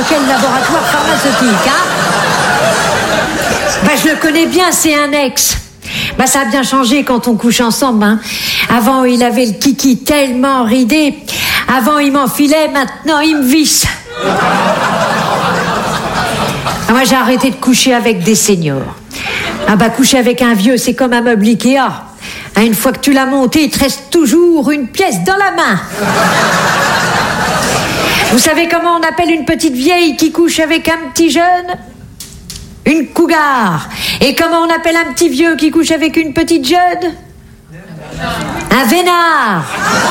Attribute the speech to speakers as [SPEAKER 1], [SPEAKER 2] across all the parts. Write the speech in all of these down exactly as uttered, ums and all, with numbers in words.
[SPEAKER 1] quel laboratoire pharmaceutique, hein? Bah, je le connais bien, c'est un ex. Bah, ça a bien changé quand on couche ensemble, hein. Avant, il avait le kiki tellement ridé. Avant, il m'enfilait, maintenant, il me visse. Ah, moi, j'ai arrêté de coucher avec des seniors. Ah bah, coucher avec un vieux, c'est comme un meuble Ikea. Hein, une fois que tu l'as monté, il te reste toujours une pièce dans la main. Vous savez comment on appelle une petite vieille qui couche avec un petit jeune? Une cougar. Et comment on appelle un petit vieux qui couche avec une petite jeune? Un vénard.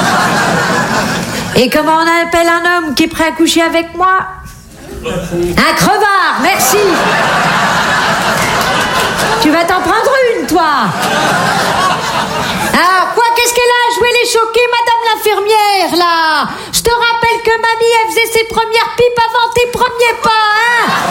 [SPEAKER 1] Et comment on appelle un homme qui est prêt à coucher avec moi? Un crevard, merci. Tu vas t'en prendre une, toi. Alors, quoi, qu'est-ce qu'elle a joué les choqués, madame l'infirmière, là? Je te rappelle que mamie, elle faisait ses premières pipes avant tes premiers pas, hein?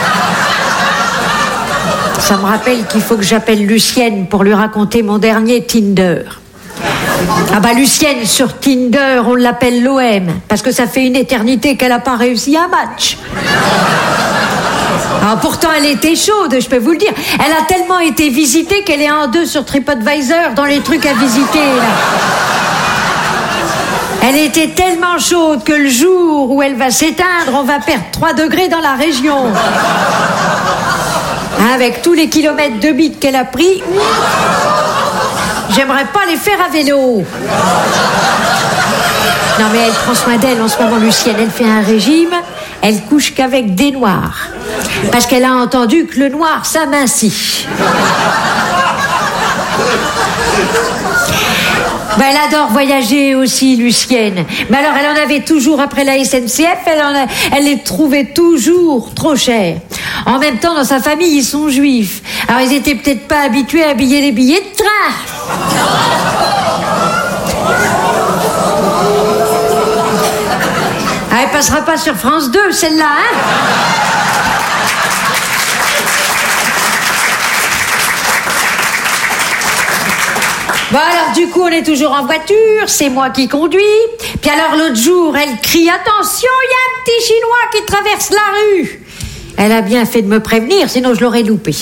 [SPEAKER 1] Ça me rappelle qu'il faut que j'appelle Lucienne pour lui raconter mon dernier Tinder. Ah bah, Lucienne, sur Tinder, on l'appelle l'O M, parce que ça fait une éternité qu'elle n'a pas réussi un match. Alors pourtant, elle était chaude, je peux vous le dire. Elle a tellement été visitée qu'elle est en deux sur TripAdvisor dans les trucs à visiter, là. Elle était tellement chaude que le jour où elle va s'éteindre, on va perdre trois degrés dans la région. Avec tous les kilomètres de bite qu'elle a pris, j'aimerais pas les faire à vélo. Non mais elle prend soin d'elle en ce moment, Lucienne. Elle fait un régime, elle couche qu'avec des noirs. Parce qu'elle a entendu que le noir, ça mincit. Ben, elle adore voyager aussi, Lucienne. Mais alors, elle en avait toujours après la S N C F, elle, en a, elle les trouvait toujours trop chers. En même temps, dans sa famille, ils sont juifs. Alors, ils étaient peut-être pas habitués à habiller les billets de train. Ah, elle passera pas sur France deux, celle-là, hein? Bon alors du coup on est toujours en voiture, c'est moi qui conduis. Puis alors l'autre jour elle crie « Attention, il y a un petit Chinois qui traverse la rue !» Elle a bien fait de me prévenir, sinon je l'aurais loupé.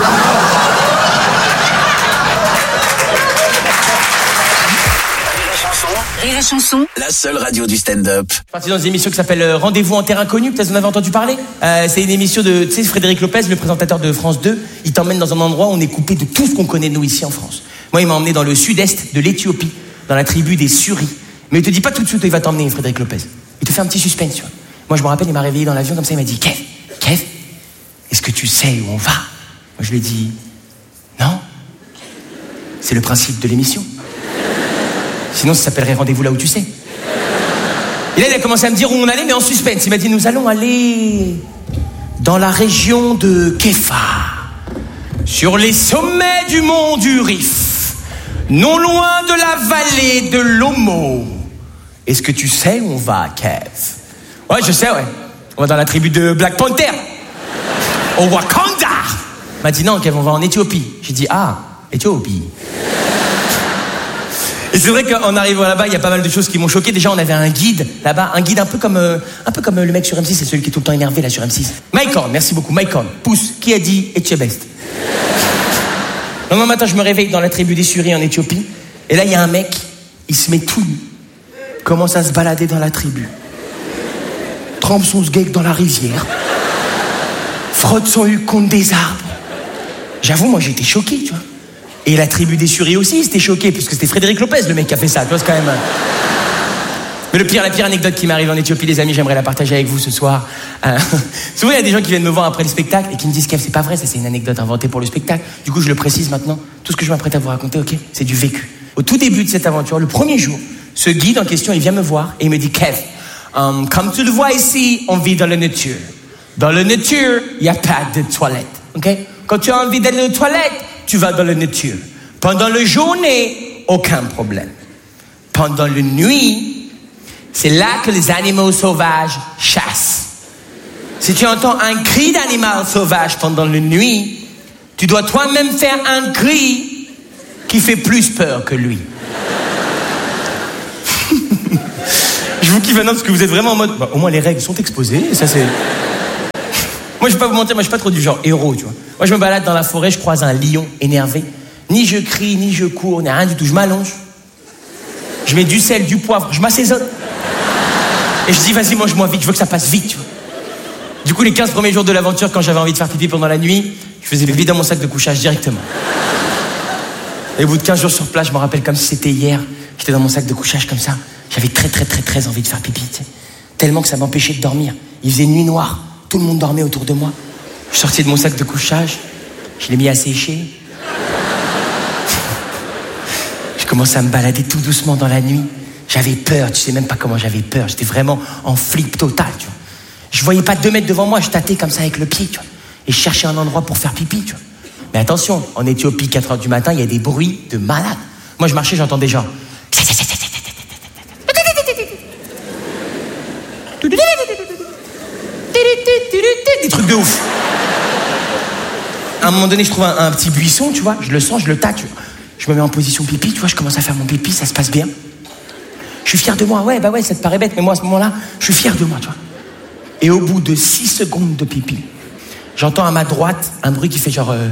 [SPEAKER 2] Rire et chanson,
[SPEAKER 3] la seule radio du stand-up.
[SPEAKER 4] Je suis parti dans une émission qui s'appelle euh, Rendez-vous en terrain connu, peut-être vous en avez entendu parler. Euh, c'est une émission de, tu sais, Frédéric Lopez, le présentateur de France deux. Il t'emmène dans un endroit où on est coupé de tout ce qu'on connaît nous ici en France. Moi, il m'a emmené dans le sud-est de l'Éthiopie, dans la tribu des Suri. Mais il te dit pas tout de suite où il va t'emmener, Frédéric Lopez. Il te fait un petit suspense, tu vois. Moi, je me rappelle, il m'a réveillé dans l'avion comme ça, il m'a dit « Kev, Kev, est-ce que tu sais où on va ?» Moi, je lui ai dit « Non, c'est le principe de l'émission. Sinon, ça s'appellerait Rendez-vous là où tu sais. » Et là, il a commencé à me dire où on allait, mais en suspense. Il m'a dit « Nous allons aller dans la région de Kefa, sur les sommets du mont du Rif, non loin de la vallée de l'Omo. Est-ce que tu sais où on va, Kev ?» Ouais, je sais, ouais. On va dans la tribu de Black Panther, au Wakanda. Il m'a dit non, Kev, on va en Éthiopie. J'ai dit ah, Éthiopie. Et c'est vrai qu'en arrivant là-bas, il y a pas mal de choses qui m'ont choqué. Déjà, on avait un guide là-bas, un guide un peu comme euh, un peu comme euh, le mec sur M six, c'est celui qui est tout le temps énervé là sur M six. Mike Horn, merci beaucoup, Mike Horn. Pousse, qui a dit Etchebest? Le lendemain matin, je me réveille dans la tribu des Suri en Éthiopie. Et là, il y a un mec, il se met tout nu, commence à se balader dans la tribu, trempe son sgeg dans la rivière, frotte son huc contre des arbres. J'avoue, moi, j'ai été choqué, tu vois. Et la tribu des Suri aussi, ils étaient choqués, puisque c'était Frédéric Lopez, le mec qui a fait ça, tu vois, c'est quand même... Mais le pire, la pire anecdote qui m'arrive en Éthiopie, les amis, j'aimerais la partager avec vous ce soir. Euh, souvent, il y a des gens qui viennent me voir après le spectacle et qui me disent « Kev, c'est pas vrai, ça c'est une anecdote inventée pour le spectacle. » Du coup, je le précise maintenant. Tout ce que je m'apprête à vous raconter, ok, c'est du vécu. Au tout début de cette aventure, le premier jour, ce guide en question, il vient me voir et il me dit « Kev, um, comme tu le vois ici, on vit dans la nature. Dans la nature, il n'y a pas de toilette, ok? Quand tu as envie d'aller aux toilettes, tu vas dans la nature. Pendant la journée, aucun problème. Pendant la nuit, c'est là que les animaux sauvages chassent. Si tu entends un cri d'animal sauvage pendant la nuit, tu dois toi-même faire un cri qui fait plus peur que lui. Je vous kiffe maintenant parce que vous êtes vraiment en mode... Bah, au moins les règles sont exposées, ça c'est... Moi, je vais pas vous mentir, moi, je suis pas trop du genre héros, tu vois. Moi, je me balade dans la forêt, je croise un lion énervé. Ni je crie, ni je cours, ni rien du tout. Je m'allonge. Je mets du sel, du poivre, je m'assaisonne. Et je dis, vas-y, mange-moi vite, je veux que ça passe vite, tu vois. Du coup, les quinze premiers jours de l'aventure, quand j'avais envie de faire pipi pendant la nuit, je faisais pipi dans mon sac de couchage directement. Et au bout de quinze jours sur place, je me rappelle comme si c'était hier. J'étais dans mon sac de couchage comme ça. J'avais très, très, très, très envie de faire pipi, tu sais. Tellement que ça m'empêchait de dormir. Il faisait nuit noire. Tout le monde dormait autour de moi. Je suis sorti de mon sac de couchage. Je l'ai mis à sécher. Je commençais à me balader tout doucement dans la nuit. J'avais peur. Tu sais même pas comment j'avais peur. J'étais vraiment en flip total, tu vois. Je voyais pas deux mètres devant moi. Je tâtais comme ça avec le pied, tu vois. Et je cherchais un endroit pour faire pipi, tu vois. Mais attention, en Éthiopie, quatre heures du matin, il y a des bruits de malade. Moi, je marchais, j'entendais genre... Des trucs de ouf. À un moment donné, je trouve un, un petit buisson, tu vois. Je le sens, je le tâte. Je me mets en position pipi, tu vois. Je commence à faire mon pipi, ça se passe bien. Je suis fier de moi. Ouais, bah ouais, ça te paraît bête, mais moi, à ce moment-là, je suis fier de moi, tu vois. Et au bout de six secondes de pipi, j'entends à ma droite un bruit qui fait genre... Euh...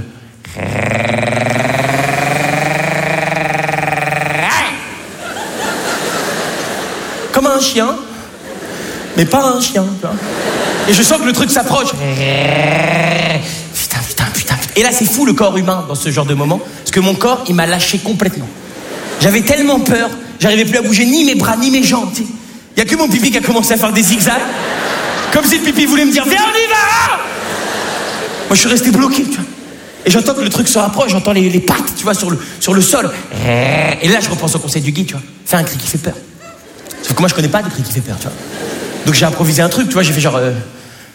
[SPEAKER 4] Comme un chien, mais pas un chien, tu vois. Et je sens que le truc s'approche. Putain, putain, putain. Et là, c'est fou le corps humain dans ce genre de moment, parce que mon corps, il m'a lâché complètement. J'avais tellement peur, j'arrivais plus à bouger ni mes bras, ni mes jambes, tu sais. Il y a que mon pipi qui a commencé à faire des zigzags, comme si le pipi voulait me dire, viens, on y va! Moi, je suis resté bloqué, tu vois. Et j'entends que le truc se rapproche, j'entends les, les pattes, tu vois, sur le, sur le sol. Et là, je repense au conseil du guide, tu vois. Fais un cri qui fait peur. Sauf que moi, je connais pas de cri qui fait peur, tu vois. Donc j'ai improvisé un truc, tu vois, j'ai fait genre... Euh...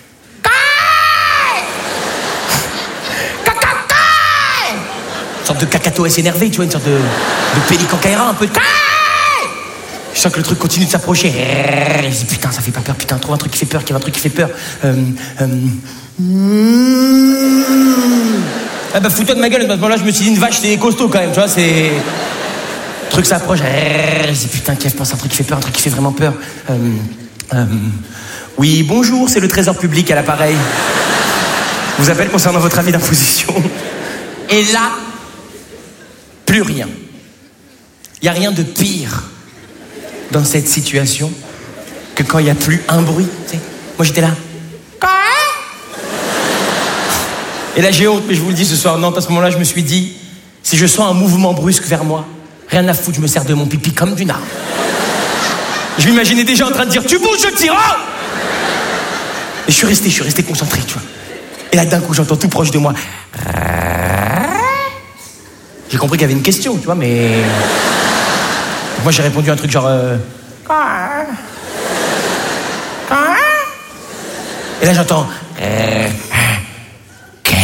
[SPEAKER 4] Une sorte de cacatoès énervé, tu vois, une sorte de, de pélican caïra, un peu de... Je sens que le truc continue de s'approcher. Je dis, putain, ça fait pas peur, putain, trouve un truc qui fait peur, qu'il y a un truc qui fait peur. Euh... euh... Ah bah fous-toi de ma gueule, à ce moment-là, je me suis dit, une vache, c'est costaud quand même, tu vois, c'est... Le truc s'approche, je dis, putain, Kev, pense à un truc qui fait peur, un truc qui fait vraiment peur. Euh... Euh, oui, bonjour, c'est le trésor public à l'appareil. Je vous appelle concernant votre avis d'imposition. Et là, plus rien. Il n'y a rien de pire dans cette situation que quand il n'y a plus un bruit. Tu sais. Moi, j'étais là. Et là, j'ai honte, mais je vous le dis ce soir, non, à ce moment-là, je me suis dit, si je sens un mouvement brusque vers moi, rien à foutre, je me sers de mon pipi comme d'une arme. Je m'imaginais déjà en train de dire, tu bouges, je tire. Et je suis resté, je suis resté concentré, tu vois. Et là, d'un coup, j'entends tout proche de moi. J'ai compris qu'il y avait une question, tu vois, mais... Moi, j'ai répondu un truc genre... Euh... Et là, j'entends... Kev.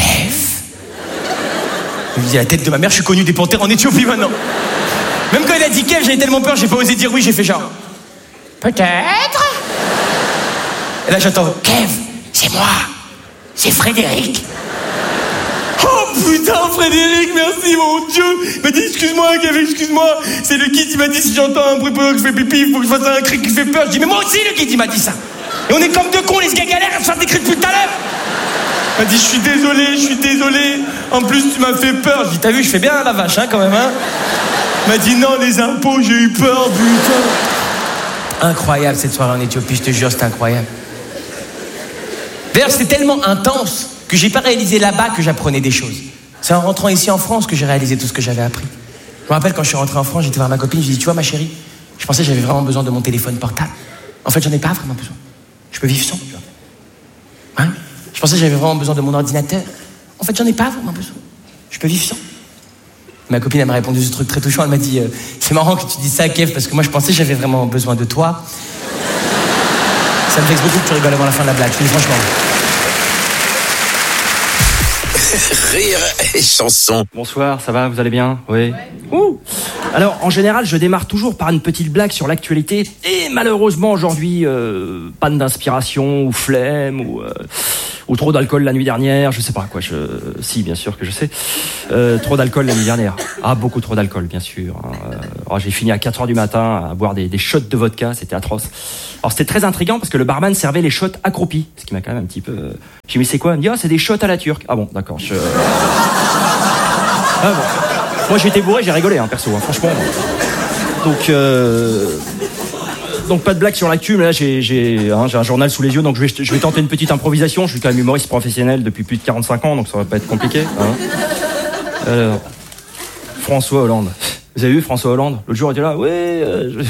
[SPEAKER 4] Je me dis, la tête de ma mère, je suis connu des panthères en Éthiopie maintenant. Même quand il a dit Kev, j'avais tellement peur, j'ai pas osé dire oui, j'ai fait genre... Peut-être. Et là, j'entends, Kev, c'est moi, c'est Frédéric. Oh putain, Frédéric, merci mon Dieu. Il m'a dit, excuse-moi, Kev, excuse-moi. C'est le guide, il m'a dit, si j'entends un bruit pendant que je fais pipi, il faut que je fasse un cri qui fait peur. Je dis, mais moi aussi, le guide, il m'a dit ça. Et on est comme deux cons, les gars galèrent à se faire des cris depuis tout à l'heure. Il m'a dit, je suis désolé, je suis désolé. En plus, tu m'as fait peur. Je dis, t'as vu, je fais bien la vache, hein, quand même, hein. Il m'a dit, non, les impôts, j'ai eu peur, putain. Incroyable cette soirée en Éthiopie, je te jure, c'était incroyable. D'ailleurs, c'était tellement intense que j'ai pas réalisé là-bas que j'apprenais des choses. C'est en rentrant ici en France que j'ai réalisé tout ce que j'avais appris. Je me rappelle quand je suis rentré en France, j'étais voir ma copine, je lui ai dit, tu vois ma chérie, je pensais que j'avais vraiment besoin de mon téléphone portable. En fait, j'en ai pas vraiment besoin. Je peux vivre sans, tu vois. Hein? Je pensais que j'avais vraiment besoin de mon ordinateur. En fait, j'en ai pas vraiment besoin. Je peux vivre sans. Ma copine, elle m'a répondu ce truc très touchant. Elle m'a dit, euh, c'est marrant que tu dises ça, Kev, parce que moi, je pensais que j'avais vraiment besoin de toi. Ça me vexe beaucoup que tu rigoles avant la fin de la blague, je dis franchement.
[SPEAKER 2] Rire et chanson.
[SPEAKER 3] Bonsoir, ça va, vous allez bien? Oui. Ouais. Ouh. Alors, en général, je démarre toujours par une petite blague sur l'actualité. Et malheureusement, aujourd'hui, euh, panne d'inspiration ou flemme ou... Euh, Ou trop d'alcool la nuit dernière, je sais pas quoi. Je... Si, bien sûr que je sais. Euh, trop d'alcool la nuit dernière. Ah, beaucoup trop d'alcool, bien sûr. Euh, oh, j'ai fini à quatre heures du matin à boire des, des shots de vodka, c'était atroce. Alors c'était très intriguant parce que le barman servait les shots accroupis, ce qui m'a quand même un petit peu... Euh... J'ai dit, mais c'est quoi? Il me dit, ah, c'est des shots à la turque. Ah bon, d'accord. Je... Ah bon. Moi j'étais bourré, j'ai rigolé, hein, perso, hein, franchement. Donc... Euh... Donc pas de blague sur l'actu, mais là j'ai, j'ai, hein, j'ai un journal sous les yeux, donc je vais, je vais tenter une petite improvisation. Je suis quand même humoriste professionnel depuis plus de quarante-cinq ans, donc ça va pas être compliqué. Hein. Alors, François Hollande. Vous avez vu François Hollande? L'autre jour il était là, oui... Euh, je...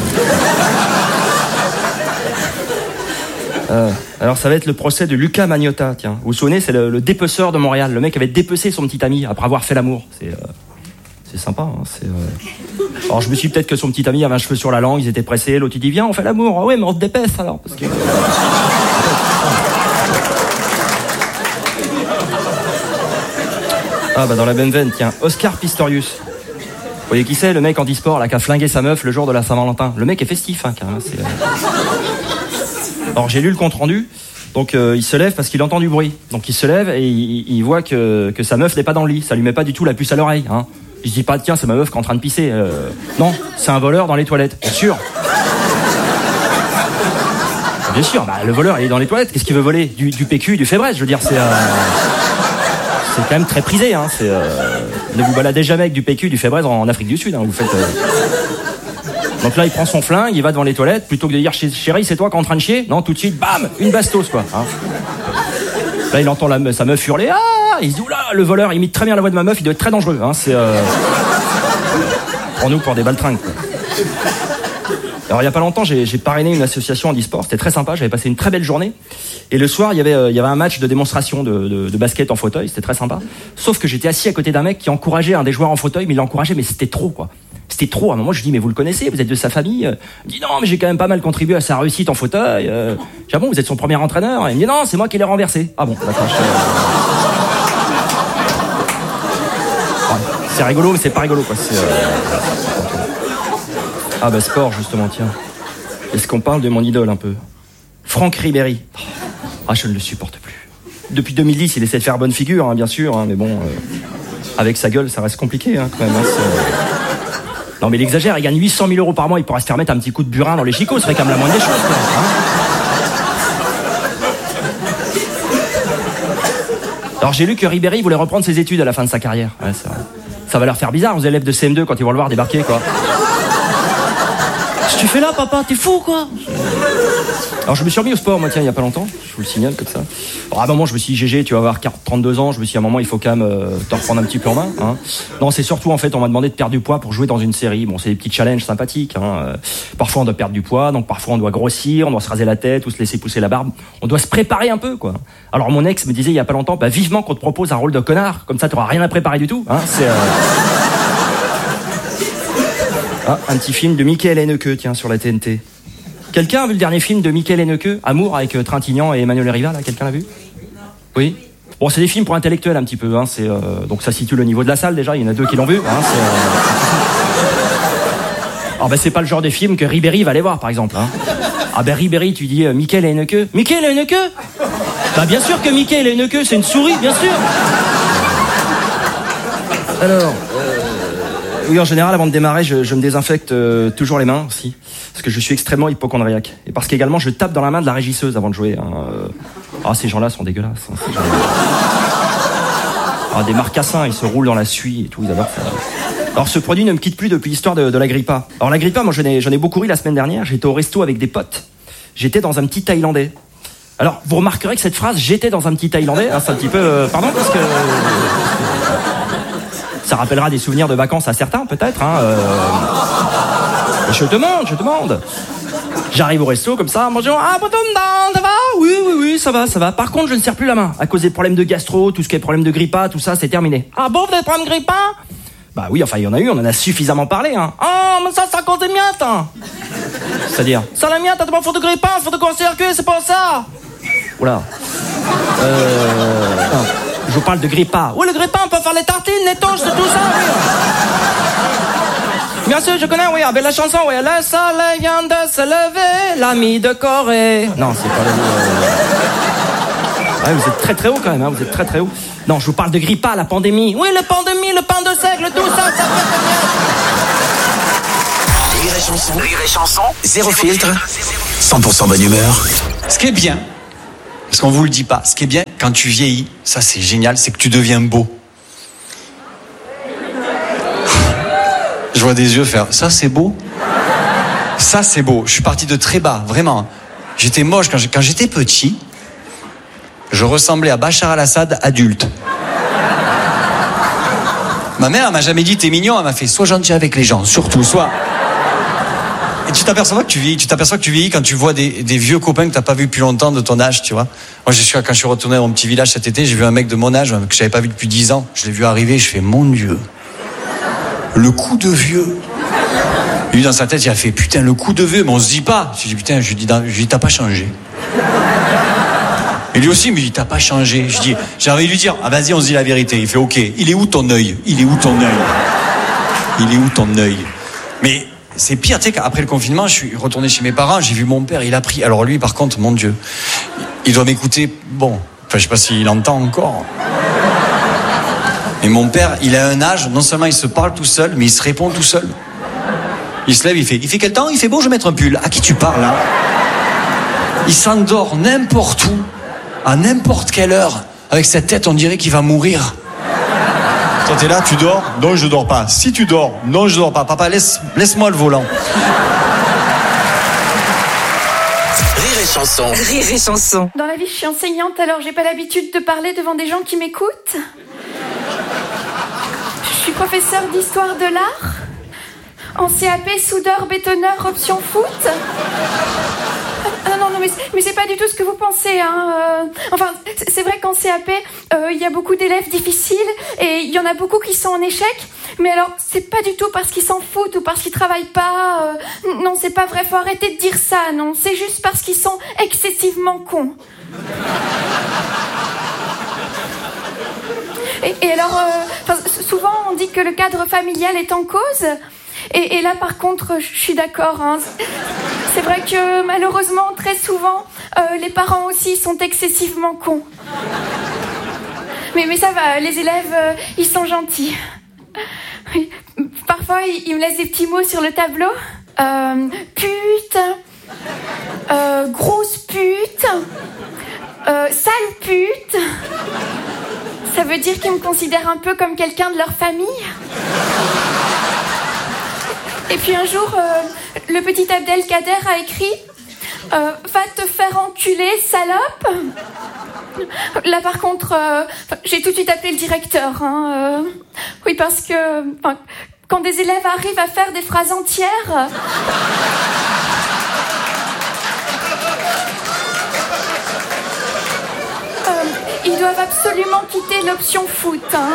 [SPEAKER 3] euh, alors ça va être le procès de Lucas Magnotta, tiens. Vous vous souvenez, c'est le, le dépeceur de Montréal. Le mec avait dépecé son petit ami après avoir fait l'amour. C'est... Euh... C'est sympa, hein, c'est... Euh... Alors je me suis dit peut-être que son petit ami avait un cheveu sur la langue, ils étaient pressés, l'autre il dit viens on fait l'amour, ah ouais mais on se dépêche alors, parce que... Ah bah dans la même veine, tiens, Oscar Pistorius. Vous voyez qui c'est, le mec en e-sport là qui a flingué sa meuf le jour de la Saint-Valentin. Le mec est festif, hein, carrément, c'est... Alors j'ai lu le compte rendu. Donc euh, il se lève parce qu'il entend du bruit. Donc il se lève et il, il voit que, que sa meuf n'est pas dans le lit. Ça lui met pas du tout la puce à l'oreille, hein. Il se dit pas tiens c'est ma meuf qui est en train de pisser. Euh, non, c'est un voleur dans les toilettes. Bien sûr. Bien sûr, bah, le voleur il est dans les toilettes. Qu'est-ce qu'il veut voler? Du, du P Q, du Fébreze, je veux dire c'est... Euh, c'est quand même très prisé, hein. C'est, euh, ne vous baladez jamais avec du P Q, du Fébreze en, en Afrique du Sud, hein. Vous faites... Euh... Donc là il prend son flingue, il va devant les toilettes. Plutôt que de dire chérie c'est toi qui es en train de chier. Non, tout de suite, bam, une bastos quoi, hein. Là, il entend la, sa meuf hurler. Ah! Il se dit, oula, le voleur imite très bien la voix de ma meuf, il doit être très dangereux, hein. C'est, euh... pour nous, pour des baltringues, quoi. Alors, il y a pas longtemps, j'ai, j'ai parrainé une association en e-sport. C'était très sympa, j'avais passé une très belle journée. Et le soir, il y avait, euh, il y avait un match de démonstration de, de, de basket en fauteuil, c'était très sympa. Sauf que j'étais assis à côté d'un mec qui encourageait un des joueurs en fauteuil, mais il l'encourageait, mais c'était trop, quoi. C'était trop. À un moment, je dis, mais vous le connaissez, vous êtes de sa famille? Il me dit, non, mais j'ai quand même pas mal contribué à sa réussite en fauteuil. Euh... Je dis, ah bon, vous êtes son premier entraîneur? Il me dit, non, c'est moi qui l'ai renversé. Ah bon, d'accord. Je... Ouais, c'est rigolo, mais c'est pas rigolo, quoi. C'est, euh... Ah bah, sport, justement, tiens. Est-ce qu'on parle de mon idole, un peu? Franck Ribéry. Ah, je ne le supporte plus. Depuis deux mille dix, il essaie de faire bonne figure, hein, bien sûr, hein, mais bon, euh... avec sa gueule, ça reste compliqué, hein, quand même. Hein, c'est... Non mais il exagère, il gagne huit cent mille euros par mois, il pourrait se faire mettre un petit coup de burin dans les chicots, ce serait quand même la moindre des choses, quoi, hein. Alors j'ai lu que Ribéry voulait reprendre ses études à la fin de sa carrière. Ouais, ça, ça va leur faire bizarre aux élèves de C M deux quand ils vont le voir débarquer, quoi. Qu'est-ce que tu fais là, papa? T'es fou, quoi? Alors je me suis remis au sport, moi, tiens, il y a pas longtemps. Je vous le signale comme ça. Alors, à un moment, je me suis dit, G G, tu vas avoir trente-deux ans. Je me suis dit, à un moment, il faut quand même euh, te reprendre un petit peu en main, hein. Non, c'est surtout, en fait, on m'a demandé de perdre du poids pour jouer dans une série. Bon, c'est des petits challenges sympathiques, hein. Parfois, on doit perdre du poids, donc parfois, on doit grossir, on doit se raser la tête ou se laisser pousser la barbe. On doit se préparer un peu, quoi. Alors, mon ex me disait, il y a pas longtemps, bah, vivement qu'on te propose un rôle de connard. Comme ça, t'auras rien à préparer du tout, hein. C'est... Euh... Ah, un petit film de Michael Haneke, tiens, sur la T N T. Quelqu'un a vu le dernier film de Michael Haneke, Amour, avec euh, Trintignant et Emmanuel Riva, là? Quelqu'un l'a vu? Oui. Bon, c'est des films pour intellectuels un petit peu, hein. C'est, euh... donc ça situe le niveau de la salle déjà. Il y en a deux qui l'ont vu, hein. C'est, euh... Alors ben c'est pas le genre de film que Ribéry va aller voir, par exemple, hein. Ah ben Ribéry, tu dis euh, Michael Haneke. Michael Haneke? Bah bien sûr que Michael Haneke, c'est une souris, bien sûr. Alors. Oui, en général, avant de démarrer, je, je me désinfecte euh, toujours les mains aussi, parce que je suis extrêmement hypocondriaque. Et parce qu'également, je tape dans la main de la régisseuse avant de jouer, hein. Ah, ces gens-là sont dégueulasses, hein, ces gens-là. Ah, des marcassins, ils se roulent dans la suie et tout, ils adorent ça. Alors, ce produit ne me quitte plus depuis l'histoire de, de la Grippa. Alors, la Grippa, moi, j'en ai, j'en ai beaucoup ri la semaine dernière. J'étais au resto avec des potes. J'étais dans un petit Thaïlandais. Alors, vous remarquerez que cette phrase, j'étais dans un petit Thaïlandais, hein, c'est un petit peu... Euh, pardon, parce que... Ça rappellera des souvenirs de vacances à certains, peut-être, hein. Euh... Je demande, je demande. J'arrive au resto, comme ça, bonjour, ah, bonjour, ça va? Oui, oui, oui, ça va, ça va. Par contre, je ne sers plus la main. À cause des problèmes de gastro, tout ce qui est problème de Grippa, tout ça, c'est terminé. Ah bon, vous avez problème de Grippa? Bah oui, enfin, il y en a eu, on en a suffisamment parlé, hein. Ah, mais ça, c'est à cause des miettes, hein. C'est-à-dire? Ça, la miette, t'as pas faute de Grippa, c'est faute de court-circuit, c'est pas ça. Oula. Euh... Non. Je vous parle de Grippa. Oui, le Grippa, on peut faire les tartines, les toasts, tout ça, oui. Bien sûr, je connais, oui, avec la chanson, oui. Le soleil vient de se lever, l'ami de Corée. Non, c'est pas le... Ouais, vous êtes très très haut quand même, hein, vous êtes très très haut. Non, je vous parle de Grippa, la pandémie. Oui, la pandémie, le pain de seigle, tout ça, ça fait
[SPEAKER 2] Rire et chanson. Rire et chanson. Zéro filtre. cent pour cent bonne humeur.
[SPEAKER 5] Ce qui est bien, parce qu'on vous le dit pas, ce qui est bien quand tu vieillis, ça c'est génial, c'est que tu deviens beau. Je vois des yeux faire, ça c'est beau. Ça c'est beau. Je suis parti de très bas, vraiment. J'étais moche quand j'ai- quand j'étais petit. Je ressemblais à Bachar al-Assad adulte. Ma mère elle m'a jamais dit t'es mignon, elle m'a fait sois gentil avec les gens, surtout, sois. Et tu t'aperçois que tu vieillis, tu t'aperçois que tu vieillis quand tu vois des, des vieux copains que t'as pas vu depuis longtemps de ton âge, tu vois. Moi, je suis, quand je suis retourné dans mon petit village cet été, j'ai vu un mec de mon âge que j'avais pas vu depuis dix ans. Je l'ai vu arriver, je fais mon Dieu, le coup de vieux. Lui dans sa tête, il a fait putain le coup de vieux, mais on se dit pas. Je dis putain, je lui dis, dans- je lui dis t'as pas changé. Et lui aussi il me dit t'as pas changé. Je dis j'ai envie de lui dire ah vas-y on se dit la vérité. Il fait ok. Il est où ton œil? Il est où ton œil? Il est où ton œil? Mais c'est pire, tu sais qu'après le confinement, je suis retourné chez mes parents, j'ai vu mon père, il a pris. Alors lui, par contre, mon Dieu, il doit m'écouter. Bon, enfin je sais pas s'il entend encore. Et mon père, il a un âge. Non seulement il se parle tout seul, mais il se répond tout seul. Il se lève, il fait. Il fait quel temps? Il fait beau, je vais mettre un pull. À qui tu parles là? Il s'endort n'importe où, à n'importe quelle heure, avec cette tête, on dirait qu'il va mourir. Toi, t'es là, tu dors? Non, je dors pas. Si tu dors? Non, je dors pas. Papa, laisse, laisse-moi le volant.
[SPEAKER 2] Rire et chanson.
[SPEAKER 6] Rire et chanson.
[SPEAKER 7] Dans la vie, je suis enseignante, alors j'ai pas l'habitude de parler devant des gens qui m'écoutent. Je suis professeure d'histoire de l'art. En C A P, soudeur, bétonneur, option foot. Ah, non, non, mais, mais c'est pas du tout ce que vous pensez, hein. Euh, enfin, c'est c'est vrai qu'en C A P, euh, il y a beaucoup d'élèves difficiles et il y en a beaucoup qui sont en échec. Mais alors, c'est pas du tout parce qu'ils s'en foutent ou parce qu'ils travaillent pas. Euh, non, c'est pas vrai, faut arrêter de dire ça, non. C'est juste parce qu'ils sont excessivement cons. Et, et alors, euh, souvent on dit que le cadre familial est en cause. Et, et là, par contre, je suis d'accord. Hein. C'est vrai que malheureusement, très souvent, euh, les parents aussi sont excessivement cons. Mais, mais ça va, les élèves, euh, ils sont gentils. Oui. Parfois, ils, ils me laissent des petits mots sur le tableau. Euh, pute, euh, grosse pute, euh, sale pute. Ça veut dire qu'ils me considèrent un peu comme quelqu'un de leur famille. Et puis un jour, euh, le petit Abdelkader a écrit euh, « Va te faire enculer, salope !» Là par contre, euh, j'ai tout de suite appelé le directeur. Hein, euh, oui, parce que enfin, quand des élèves arrivent à faire des phrases entières... Euh, ils doivent absolument quitter l'option foot. Hein.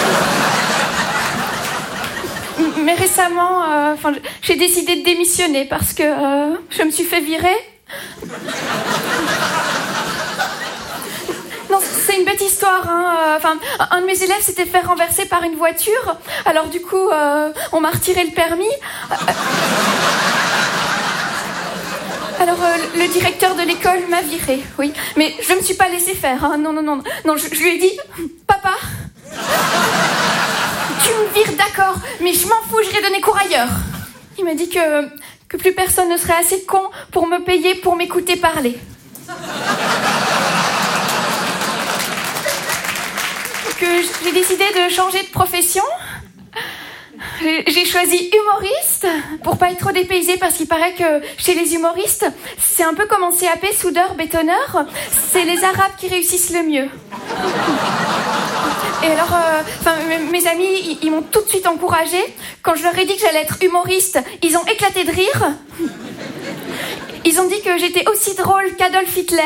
[SPEAKER 7] Mais récemment, euh, enfin, j'ai décidé de démissionner parce que euh, je me suis fait virer. Non, c'est une bête histoire. Hein. Enfin, un de mes élèves s'était fait renverser par une voiture. Alors du coup, euh, on m'a retiré le permis. Alors euh, le directeur de l'école m'a viré, oui. Mais je ne me suis pas laissé faire. Hein. Non, non, non, non. Je, je lui ai dit, papa. Tu me vires, d'accord, mais je m'en fous, j'irai donner cours ailleurs. Il m'a dit que, que plus personne ne serait assez con pour me payer pour m'écouter parler. Que j'ai décidé de changer de profession. J'ai choisi humoriste pour pas être trop dépaysée parce qu'il paraît que chez les humoristes, c'est un peu comme en C A P, soudeur, bétonneur, c'est les Arabes qui réussissent le mieux. Et alors, euh, mes amis, ils, ils m'ont tout de suite encouragée. Quand je leur ai dit que j'allais être humoriste, ils ont éclaté de rire. Ils ont dit que j'étais aussi drôle qu'Adolf Hitler.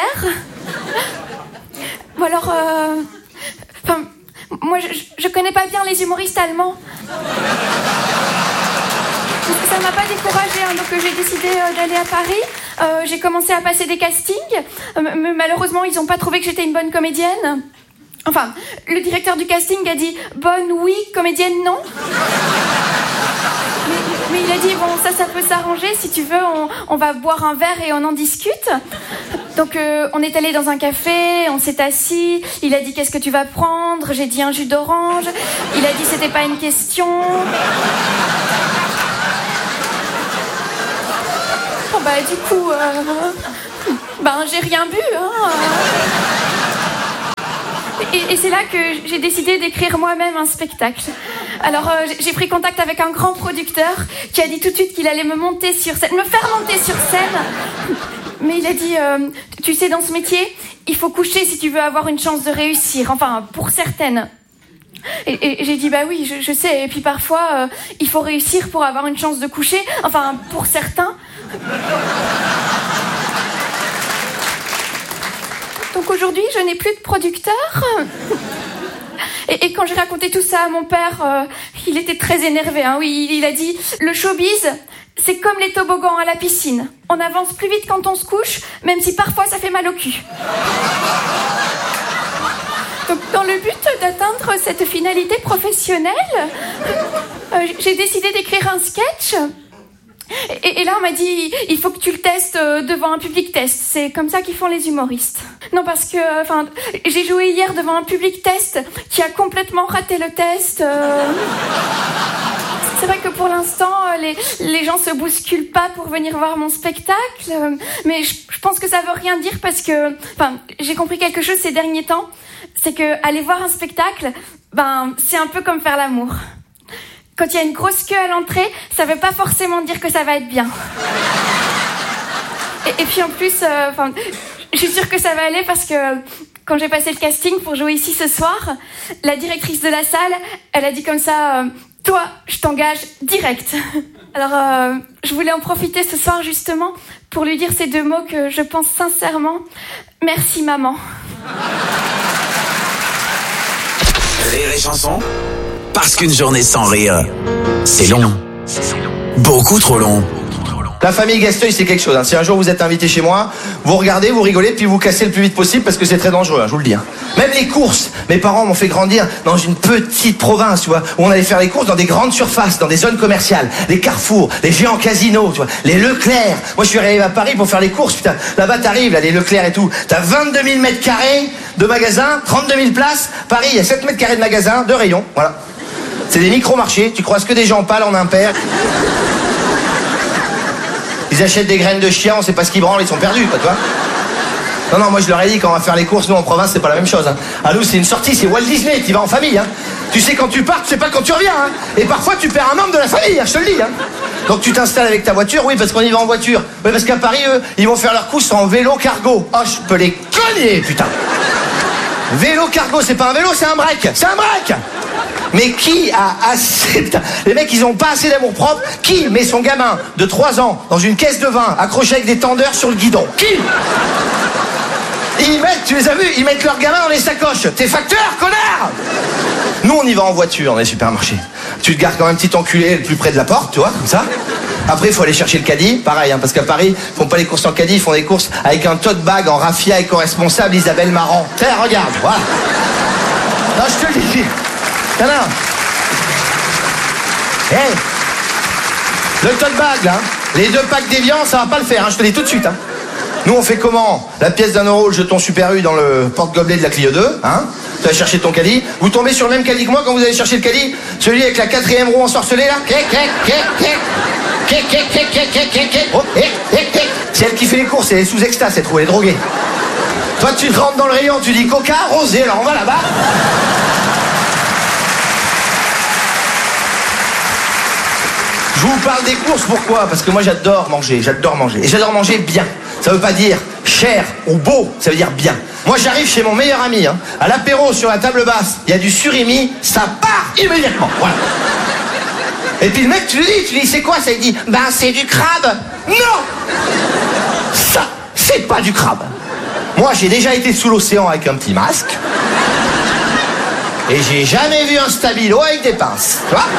[SPEAKER 7] Ou alors, euh, enfin, moi, je, je connais pas bien les humoristes allemands. Ça m'a pas découragée, hein, donc j'ai décidé euh, d'aller à Paris. Euh, j'ai commencé à passer des castings. Euh, mais malheureusement, ils ont pas trouvé que j'étais une bonne comédienne. Enfin, le directeur du casting a dit « Bonne, oui, comédienne, non ». Mais, mais il a dit « Bon, ça, ça peut s'arranger. Si tu veux, on, on va boire un verre et on en discute. » Donc euh, on est allé dans un café, on s'est assis, il a dit qu'est-ce que tu vas prendre, j'ai dit un jus d'orange, il a dit c'était pas une question. Oh bah du coup, euh, ben j'ai rien bu, hein. Et, et c'est là que j'ai décidé d'écrire moi-même un spectacle. Alors euh, j'ai pris contact avec un grand producteur qui a dit tout de suite qu'il allait me monter sur scène, me faire monter sur scène. Mais il a dit, euh, tu sais, dans ce métier, il faut coucher si tu veux avoir une chance de réussir. Enfin, pour certaines. Et, et j'ai dit, bah oui, je, je sais. Et puis parfois, euh, il faut réussir pour avoir une chance de coucher. Enfin, pour certains. Donc aujourd'hui, je n'ai plus de producteur. Et, et quand j'ai raconté tout ça à mon père, euh, il était très énervé. Hein. Oui, il, il a dit, le showbiz, c'est comme les toboggans à la piscine. On avance plus vite quand on se couche, même si parfois ça fait mal au cul. Donc, dans le but d'atteindre cette finalité professionnelle, euh, j'ai décidé d'écrire un sketch. Et, et là, on m'a dit, il faut que tu le testes devant un public test. C'est comme ça qu'ils font les humoristes. Non, parce que, enfin, j'ai joué hier devant un public test qui a complètement raté le test. Euh... C'est vrai que pour l'instant, les, les gens se bousculent pas pour venir voir mon spectacle. Mais je, je pense que ça veut rien dire parce que, enfin, j'ai compris quelque chose ces derniers temps. C'est que aller voir un spectacle, ben, c'est un peu comme faire l'amour. Quand il y a une grosse queue à l'entrée, ça veut pas forcément dire que ça va être bien. Et, et puis en plus, euh, enfin, je suis sûre que ça va aller parce que quand j'ai passé le casting pour jouer ici ce soir, la directrice de la salle, elle a dit comme ça, euh, toi, je t'engage direct. Alors, euh, je voulais en profiter ce soir justement pour lui dire ces deux mots que je pense sincèrement. Merci maman.
[SPEAKER 2] Rire et chanson. Parce qu'une journée sans rire, c'est long. Beaucoup trop long.
[SPEAKER 6] La famille Gasteuil, c'est quelque chose. Hein. Si un jour vous êtes invité chez moi, vous regardez, vous rigolez, puis vous cassez le plus vite possible parce que c'est très dangereux, hein, je vous le dis. Hein. Même les courses. Mes parents m'ont fait grandir dans une petite province, tu vois, où on allait faire les courses dans des grandes surfaces, dans des zones commerciales, les carrefours, les géants casinos, tu vois, les Leclerc. Moi, je suis arrivé à Paris pour faire les courses, putain. Là-bas, t'arrives, là, les Leclerc et tout. T'as vingt-deux mille mètres carrés de magasins, trente-deux mille places. Paris, il y a sept mètres carrés de magasins, de rayons, voilà. C'est des micro-marchés, tu croises que des gens pâles en impair. Ils achètent des graines de chien, on sait pas ce qu'ils branlent, ils sont perdus, quoi, tu vois. Non, non, moi je leur ai dit, quand on va faire les courses, nous en province, c'est pas la même chose. Hein. À nous, c'est une sortie, c'est Walt Disney, tu vas en famille. Hein. Tu sais quand tu pars, tu sais pas quand tu reviens. Hein. Et parfois, tu perds un membre de la famille, hein, je te le dis. Hein. Donc tu t'installes avec ta voiture, oui, parce qu'on y va en voiture. Oui, parce qu'à Paris, eux, ils vont faire leurs courses en vélo cargo. Oh, je peux les cogner, putain. Vélo cargo, c'est pas un vélo, c'est un break. C'est un break. Mais qui a assez... Putain, les mecs, ils ont pas assez d'amour propre. Qui met son gamin de trois ans dans une caisse de vin accroché avec des tendeurs sur le guidon? Qui? Ils mettent, tu les as vus, ils mettent leur gamin dans les sacoches. T'es facteur, connard! Nous, on y va en voiture dans les supermarchés. Tu te gares comme un petit enculé le plus près de la porte, tu vois, comme ça. Après, il faut aller chercher le caddie. Pareil, hein, parce qu'à Paris, ils font pas les courses en caddie, ils font des courses avec un tote bag en raffia éco-responsable Isabelle Marant. Tiens, regarde, voilà. Non, je te le dis. Non, non. Hey, le tote bag, là, les deux packs d'Évian, ça va pas le faire, hein, je te le dis tout de suite. Hein. Nous, on fait comment? La pièce d'un euro, le jeton Super U dans le porte-gobelet de la Clio deux, hein. Tu vas chercher ton caddie. Vous tombez sur le même caddie que moi quand vous allez chercher le caddie? Celui avec la quatrième roue ensorcelée, là. C'est elle qui fait les courses, elle est sous extase, cette roue, elle est droguée. Toi, tu rentres dans le rayon, tu dis coca, rosé, alors on va là-bas. Je vous parle des courses, pourquoi? Parce que moi j'adore manger, j'adore manger. Et j'adore manger bien. Ça veut pas dire cher ou beau, ça veut dire bien. Moi j'arrive chez mon meilleur ami, hein, à l'apéro sur la table basse, il y a du surimi, ça part immédiatement. Voilà. Et puis le mec, tu lui dis, tu lui dis c'est quoi ça? Il dit, ben c'est du crabe. Non! Ça, c'est pas du crabe. Moi j'ai déjà été sous l'océan avec un petit masque. Et j'ai jamais vu un stabilo avec des pinces. Tu vois?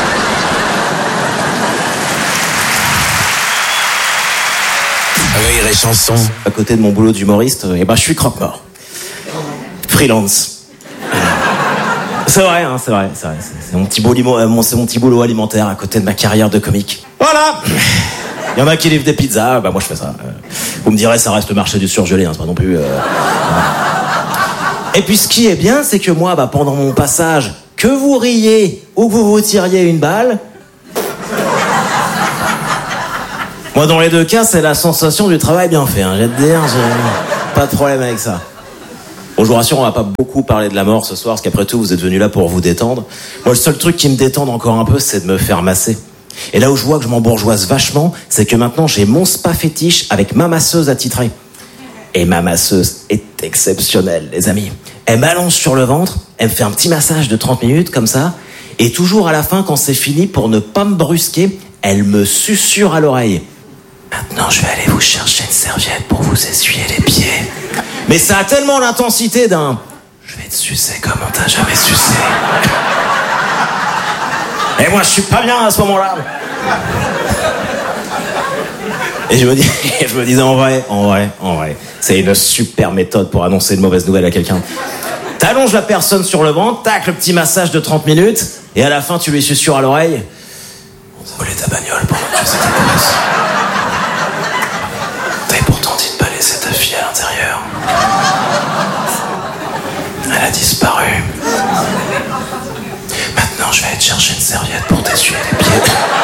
[SPEAKER 2] Rire et chanson.
[SPEAKER 8] À côté de mon boulot d'humoriste, eh ben, je suis croque-mort. Freelance. C'est vrai, hein, c'est vrai, c'est vrai. C'est mon petit boulot, euh, mon, c'est mon petit boulot alimentaire à côté de ma carrière de comique. Voilà. Il y en a qui livrent des pizzas, bah moi je fais ça. Vous me direz, ça reste le marché du surgelé, hein, c'est pas non plus... Euh... Et puis ce qui est bien, c'est que moi, bah, pendant mon passage, que vous riez ou que vous vous tiriez une balle, moi dans les deux cas, c'est la sensation du travail bien fait, hein, j'ai de dire, j'ai pas de problème avec ça. Bon, je vous rassure, on va pas beaucoup parler de la mort ce soir, parce qu'après tout, vous êtes venus là pour vous détendre. Moi, le seul truc qui me détende encore un peu, c'est de me faire masser. Et là où je vois que je m'embourgeoise vachement, c'est que maintenant, j'ai mon spa fétiche avec ma masseuse attitrée. Et ma masseuse est exceptionnelle, les amis. Elle m'allonge sur le ventre, elle me fait un petit massage de trente minutes, comme ça, et toujours à la fin, quand c'est fini, pour ne pas me brusquer, elle me susurre à l'oreille. Maintenant, je vais aller vous chercher une serviette pour vous essuyer les pieds. Mais ça a tellement l'intensité d'un... Je vais te sucer comme on t'a jamais sucé. Et moi, je suis pas bien à ce moment-là. Et je me dis, je me disais en vrai, en vrai, en vrai, c'est une super méthode pour annoncer une mauvaise nouvelle à quelqu'un. T'allonges la personne sur le ventre, tac, le petit massage de trente minutes, et à la fin, tu lui susurres à l'oreille. On t'a volé ta bagnole pendant que tu faisais tes courses. T'avais pourtant dit de pas laisser ta fille à l'intérieur. Elle a disparu. Maintenant, je vais aller te chercher une serviette pour t'essuyer les pieds.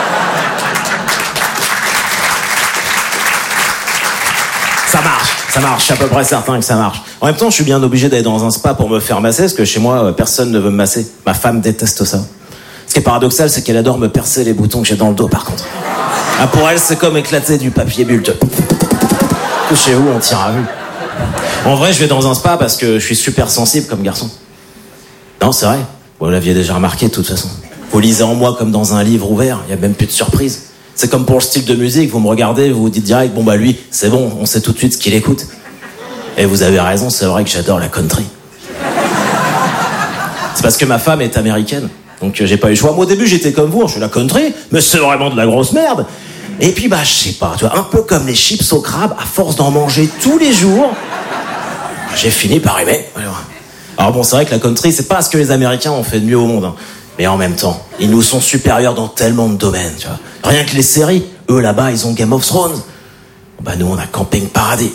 [SPEAKER 8] Ça marche, ça marche, je suis à peu près certain que ça marche. En même temps, je suis bien obligé d'aller dans un spa pour me faire masser, parce que chez moi, personne ne veut me masser. Ma femme déteste ça. Ce qui est paradoxal, c'est qu'elle adore me percer les boutons que j'ai dans le dos, par contre. Ah, pour elle, c'est comme éclater du papier bulle. Chez vous, on tire à vue. En vrai, je vais dans un spa parce que je suis super sensible comme garçon. Non, c'est vrai. Vous l'aviez déjà remarqué, de toute façon. Vous lisez en moi comme dans un livre ouvert, il n'y a même plus de surprise. C'est comme pour le style de musique, vous me regardez, vous vous dites direct, bon bah lui, c'est bon, on sait tout de suite ce qu'il écoute. Et vous avez raison, c'est vrai que j'adore la country. C'est parce que ma femme est américaine, donc j'ai pas eu le choix. Moi au début j'étais comme vous, je suis la country, mais c'est vraiment de la grosse merde. Et puis bah je sais pas, tu vois, un peu comme les chips au crabe, à force d'en manger tous les jours, j'ai fini par aimer. Alors bon, c'est vrai que la country, c'est pas ce que les Américains ont fait de mieux au monde, hein. Mais en même temps, ils nous sont supérieurs dans tellement de domaines, tu vois. Rien que les séries, eux là-bas, ils ont Game of Thrones. Bah nous, on a Camping Paradis.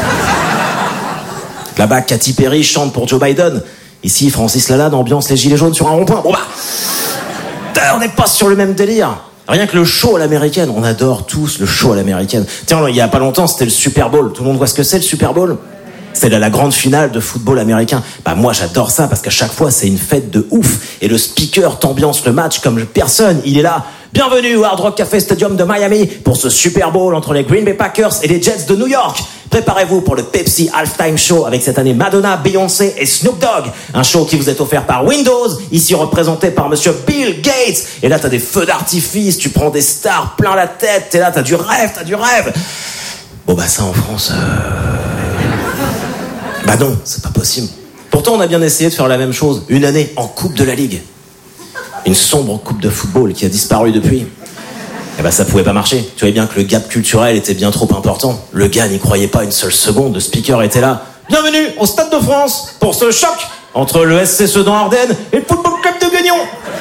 [SPEAKER 8] Là-bas, Katy Perry chante pour Joe Biden. Ici, Francis Lalanne ambiance les gilets jaunes sur un rond-point. Bon bah, on n'est pas sur le même délire. Rien que le show à l'américaine, on adore tous le show à l'américaine. Tiens, il y a pas longtemps, c'était le Super Bowl. Tout le monde voit ce que c'est, le Super Bowl ? C'est la, la grande finale de football américain. Bah moi j'adore ça parce qu'à chaque fois c'est une fête de ouf. Et le speaker t'ambiance le match comme personne. Il est là. Bienvenue au Hard Rock Café Stadium de Miami pour ce Super Bowl entre les Green Bay Packers et les Jets de New York. Préparez-vous pour le Pepsi Halftime Show avec cette année Madonna, Beyoncé et Snoop Dogg. Un show qui vous est offert par Windows, ici représenté par monsieur Bill Gates. Et là t'as des feux d'artifice, tu prends des stars plein la tête. Et là t'as du rêve, t'as du rêve. Bon bah ça en France... Euh... Bah non, c'est pas possible. Pourtant, on a bien essayé de faire la même chose. Une année en Coupe de la Ligue. Une sombre coupe de football qui a disparu depuis. Eh bah ça pouvait pas marcher. Tu voyais bien que le gap culturel était bien trop important. Le gars n'y croyait pas une seule seconde. Le speaker était là. Bienvenue au Stade de France pour ce choc entre le S C Sedan-Ardennes et le Football Club de Guignon.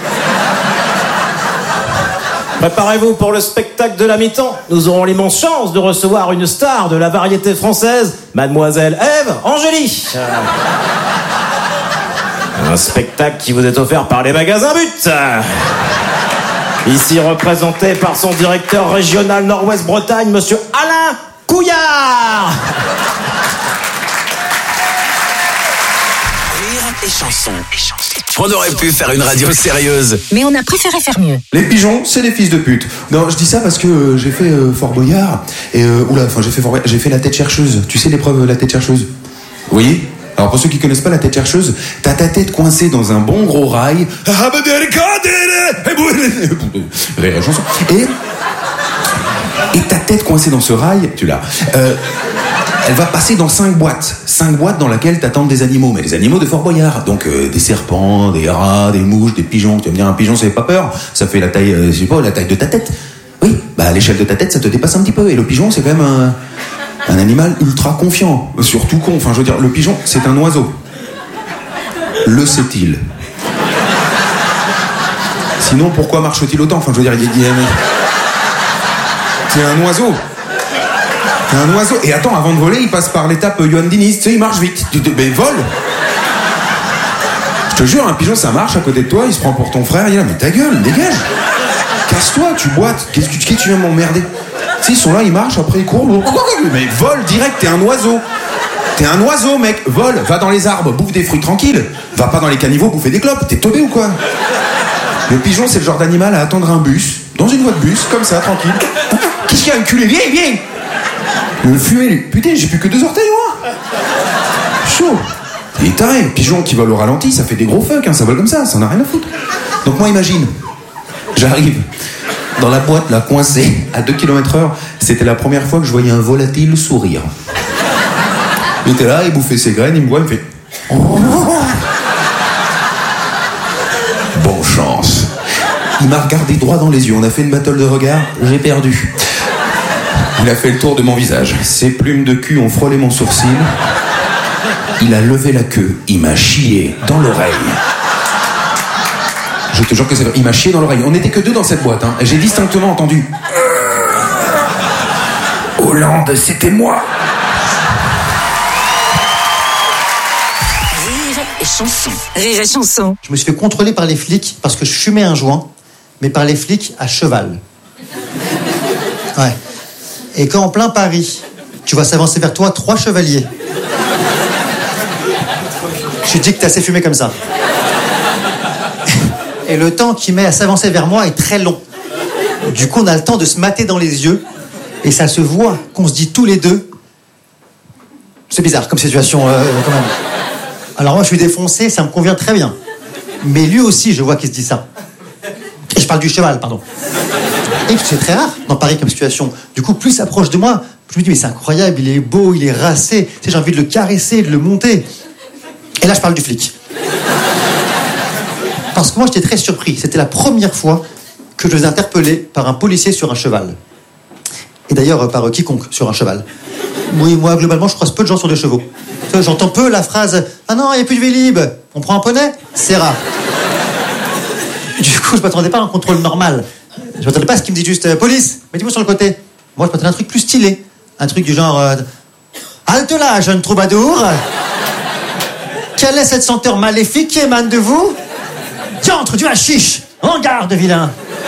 [SPEAKER 8] Préparez-vous pour le spectacle de la mi-temps. Nous aurons l'immense chance de recevoir une star de la variété française, Mademoiselle Ève Angélie. Un spectacle qui vous est offert par les magasins But. Ici représenté par son directeur régional Nord-Ouest Bretagne, monsieur Alain Couillard.
[SPEAKER 2] Rire et chanson. On aurait pu faire une radio sérieuse.
[SPEAKER 9] Mais on a préféré faire mieux.
[SPEAKER 10] Les pigeons, c'est des fils de pute. Non, je dis ça parce que euh, j'ai fait euh, Fort Boyard. Et, euh, oula, enfin, j'ai fait Fort Boyard, j'ai fait la tête chercheuse. Tu sais l'épreuve, la tête chercheuse ? Oui. Alors, pour ceux qui connaissent pas la tête chercheuse, t'as ta tête coincée dans un bon gros rail. Rire et chanson. Et, et ta tête coincée dans ce rail, tu l'as. Euh, Elle va passer dans cinq boîtes. Cinq boîtes dans lesquelles t'attendent des animaux. Mais des animaux de Fort Boyard. Donc euh, des serpents, des rats, des mouches, des pigeons. Tu vas me dire, un pigeon, ça fait pas peur. Ça fait la taille, euh, je sais pas, la taille de ta tête. Oui, bah à l'échelle de ta tête, ça te dépasse un petit peu. Et le pigeon, c'est quand même un, un animal ultra confiant. Surtout con. Enfin, je veux dire, le pigeon, c'est un oiseau. Le sait-il. Sinon, pourquoi marche-t-il autant ? Enfin, je veux dire, il y a... C'est un oiseau. T'es un oiseau. Et attends, avant de voler, il passe par l'étape Johan Diniz. Tu sais, il marche vite. Tu te... Mais vole. Je te jure, un pigeon, ça marche à côté de toi, il se prend pour ton frère, il est là, mais ta gueule, dégage. Casse-toi, tu boites. Qu'est-ce que tu viens m'emmerder? Tu sais, ils sont là, ils marchent, après ils courent. Mais vole direct, t'es un oiseau. T'es un oiseau, mec. Vole, va dans les arbres, bouffe des fruits tranquilles. Va pas dans les caniveaux bouffer des clopes. T'es teubé ou quoi? Le pigeon, c'est le genre d'animal à attendre un bus, dans une voie de bus, comme ça, tranquille. Qu'est-ce qu'il y a, enculé? Viens, viens. Le fumet, lui. Putain, j'ai plus que deux orteils, moi. Chaud. Il est taré. Pigeon qui vole au ralenti, ça fait des gros fuck, hein. Ça vole comme ça, ça n'a rien à foutre. Donc moi, imagine, j'arrive dans la boîte, là, coincée, à deux kilomètres heure. C'était la première fois que je voyais un volatile sourire. Il était là, il bouffait ses graines, il me voit, il me fait... Oh. Bon chance. Il m'a regardé droit dans les yeux, on a fait une battle de regard, j'ai perdu. Il a fait le tour de mon visage. Ses plumes de cul ont frôlé mon sourcil. Il a levé la queue, il m'a chié dans l'oreille. Je te jure que c'est vrai, il m'a chié dans l'oreille. On n'était que deux dans cette boîte, hein. J'ai distinctement entendu... Hollande, c'était moi.
[SPEAKER 9] Et chanson. Rire et chanson.
[SPEAKER 11] Je me suis fait contrôler par les flics parce que je fumais un joint, mais par les flics à cheval. Ouais. Et quand en plein Paris, tu vois s'avancer vers toi trois chevaliers, je te dis que t'es assez fumé comme ça. Et le temps qu'il met à s'avancer vers moi est très long. Du coup, on a le temps de se mater dans les yeux, et ça se voit qu'on se dit tous les deux. C'est bizarre comme situation, euh, quand même. Alors moi je suis défoncé, ça me convient très bien. Mais lui aussi, je vois qu'il se dit ça. Et je parle du cheval, pardon. Et c'est très rare dans Paris comme situation. Du coup, plus il s'approche de moi, je me dis mais c'est incroyable, il est beau, il est racé. Tu sais, j'ai envie de le caresser, de le monter. Et là je parle du flic. Parce que moi j'étais très surpris. C'était la première fois que je les interpellais par un policier sur un cheval. Et d'ailleurs par quiconque sur un cheval. Oui, moi globalement je croise peu de gens sur des chevaux. J'entends peu la phrase « Ah non, il n'y a plus de Vélib, on prend un poney ?» C'est rare. Du coup, je m'attendais pas à un contrôle normal. Je m'attendais pas à ce qu'il me dise juste « Police, mettez-moi sur le côté ». Moi, je m'attendais à un truc plus stylé. Un truc du genre euh, « Halte là, jeune troubadour. Quelle est cette senteur maléfique qui émane de vous? Diantre du hashish. En garde, vilain !»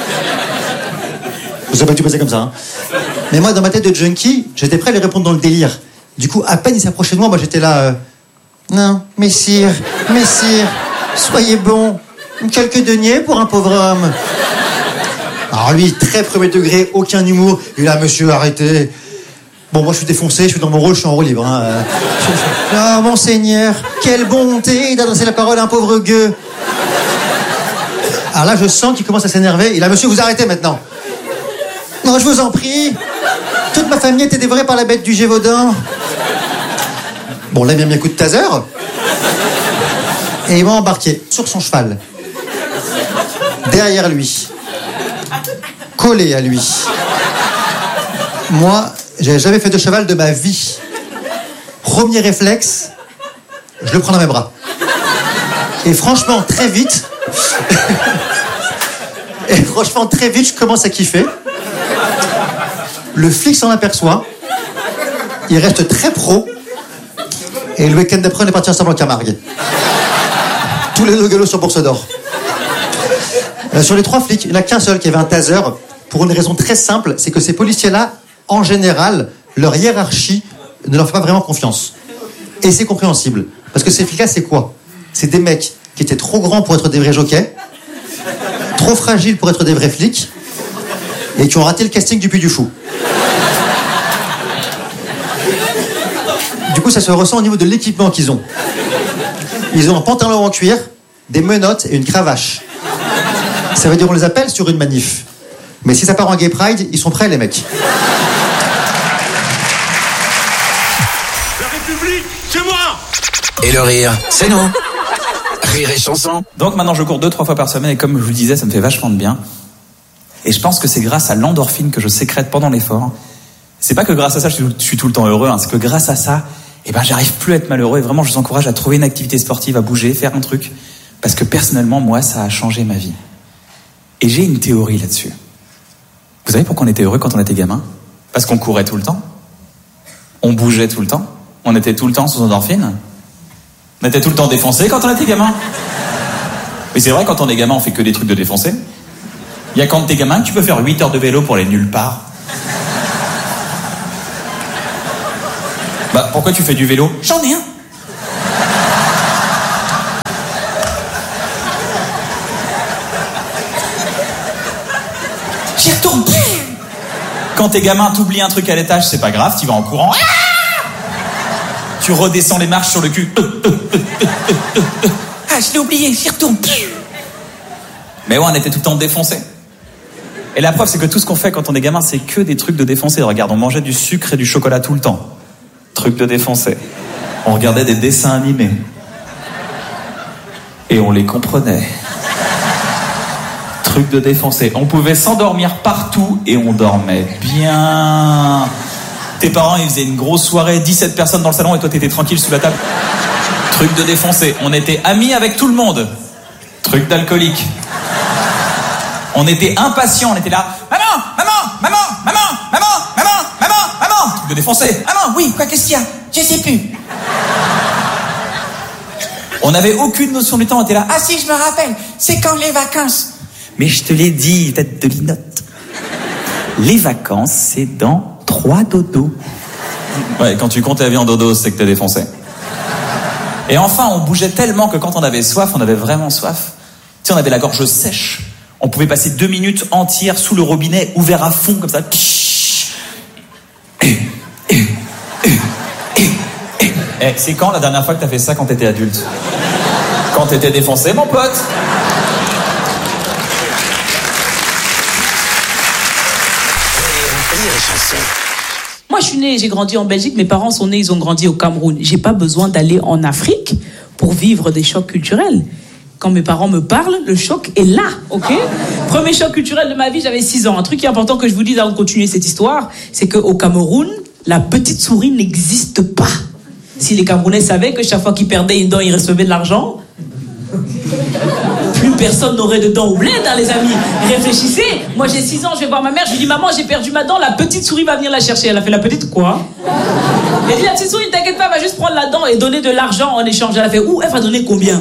[SPEAKER 11] Je sais pas tout passer comme ça. Hein. Mais moi, dans ma tête de junkie, j'étais prêt à lui répondre dans le délire. Du coup, à peine il s'approchait de moi, moi j'étais là... Euh, non, messire, messire, soyez bon. Quelques deniers pour un pauvre homme. Alors lui, très premier degré, aucun humour. Il a monsieur, arrêtez. Bon, moi je suis défoncé, je suis dans mon rôle, je suis en roue libre. Hein. Ah, monseigneur, quelle bonté d'adresser la parole à un pauvre gueux. Alors là, je sens qu'il commence à s'énerver. Il a monsieur, vous arrêtez maintenant. Non, je vous en prie. Toute ma famille était dévorée par la bête du Gévaudan. Bon, là, il m'a mis un coup de taser. Et il m'a embarqué sur son cheval. Derrière lui. Collé à lui. Moi, j'avais jamais fait de cheval de ma vie. Premier réflexe, je le prends dans mes bras. Et franchement, très vite... Et franchement, très vite, je commence à kiffer. Le flic s'en aperçoit. Il reste très pro. Et le week-end d'après, on est parti ensemble en Camargue. Tous les deux galos sur Bourse d'Or. Euh, sur les trois flics, il n'y en a qu'un seul qui avait un taser. Pour une raison très simple, c'est que ces policiers-là, en général, leur hiérarchie ne leur fait pas vraiment confiance. Et c'est compréhensible. Parce que ces flics-là, c'est quoi? C'est des mecs qui étaient trop grands pour être des vrais jockeys, trop fragiles pour être des vrais flics, et qui ont raté le casting du Puy du Fou. Du coup, ça se ressent au niveau de l'équipement qu'ils ont. Ils ont un pantalon en cuir, des menottes et une cravache. Ça veut dire on les appelle sur une manif. Mais si ça part en gay pride, ils sont prêts, les mecs.
[SPEAKER 2] La République, c'est moi! Et le rire, c'est nous. Rire et chanson.
[SPEAKER 12] Donc maintenant, je cours deux, trois fois par semaine et comme je vous le disais, ça me fait vachement de bien. Et je pense que c'est grâce à l'endorphine que je sécrète pendant l'effort. C'est pas que grâce à ça, je suis, je suis tout le temps heureux, hein, c'est que grâce à ça, eh ben, j'arrive plus à être malheureux et vraiment, je vous encourage à trouver une activité sportive, à bouger, faire un truc. Parce que personnellement, moi, ça a changé ma vie. Et j'ai une théorie là-dessus. Vous savez pourquoi on était heureux quand on était gamin? Parce qu'on courait tout le temps. On bougeait tout le temps. On était tout le temps sous endorphine. On était tout le temps défoncé quand on était gamin. Mais c'est vrai, quand on est gamin, on fait que des trucs de défoncé. Il y a quand t'es gamin que tu peux faire huit heures de vélo pour aller nulle part. Bah, pourquoi tu fais du vélo? J'en ai un. J'y retourne. Quand t'es gamin, t'oublies un truc à l'étage, c'est pas grave, t'y vas en courant. Tu redescends les marches sur le cul. Ah, je l'ai oublié, j'y retourne. Mais ouais, on était tout le temps défoncés. Et la preuve, c'est que tout ce qu'on fait quand on est gamin, c'est que des trucs de défoncés. Regarde, on mangeait du sucre et du chocolat tout le temps. Truc de défoncé. On regardait des dessins animés. Et on les comprenait. Truc de défoncé. On pouvait s'endormir partout et on dormait bien. Tes parents, ils faisaient une grosse soirée, dix-sept personnes dans le salon et toi, t'étais tranquille sous la table. Truc de défoncé. On était amis avec tout le monde. Truc d'alcoolique. On était impatients, on était là. Maman, maman, maman, maman, maman, maman, maman, maman. Truc de défoncé. Maman, oui, quoi, qu'est-ce qu'il y a? Je sais plus. On n'avait aucune notion du temps, on était là. Ah si, je me rappelle, c'est quand les vacances? Mais je te l'ai dit, tête de linotte. Les vacances, c'est dans trois dodos. Ouais, quand tu comptes la vie en dodo, c'est que t'es défoncé. Et enfin, on bougeait tellement que quand on avait soif, on avait vraiment soif. Tu sais, on avait la gorge sèche. On pouvait passer deux minutes entières sous le robinet, ouvert à fond, comme ça. Eh, c'est quand la dernière fois que t'as fait ça quand t'étais adulte? Quand t'étais défoncé, mon pote?
[SPEAKER 13] Moi, je suis née, j'ai grandi en Belgique. Mes parents sont nés, ils ont grandi au Cameroun. J'ai pas besoin d'aller en Afrique pour vivre des chocs culturels. Quand mes parents me parlent, le choc est là, ok? Premier choc culturel de ma vie, j'avais six ans. Un truc qui est important que je vous dise avant de continuer cette histoire, c'est qu'au Cameroun, la petite souris n'existe pas. Si les Camerounais savaient que chaque fois qu'ils perdaient une dent, ils recevaient de l'argent, plus personne n'aurait de dents au bled, hein, les amis. Réfléchissez. Moi, j'ai six ans, je vais voir ma mère, je lui dis, maman, j'ai perdu ma dent, la petite souris va venir la chercher. Elle a fait, la petite quoi? Elle dit, la petite souris, ne t'inquiète pas, elle va juste prendre la dent et donner de l'argent en échange. Elle a fait, où? Elle va donner combien?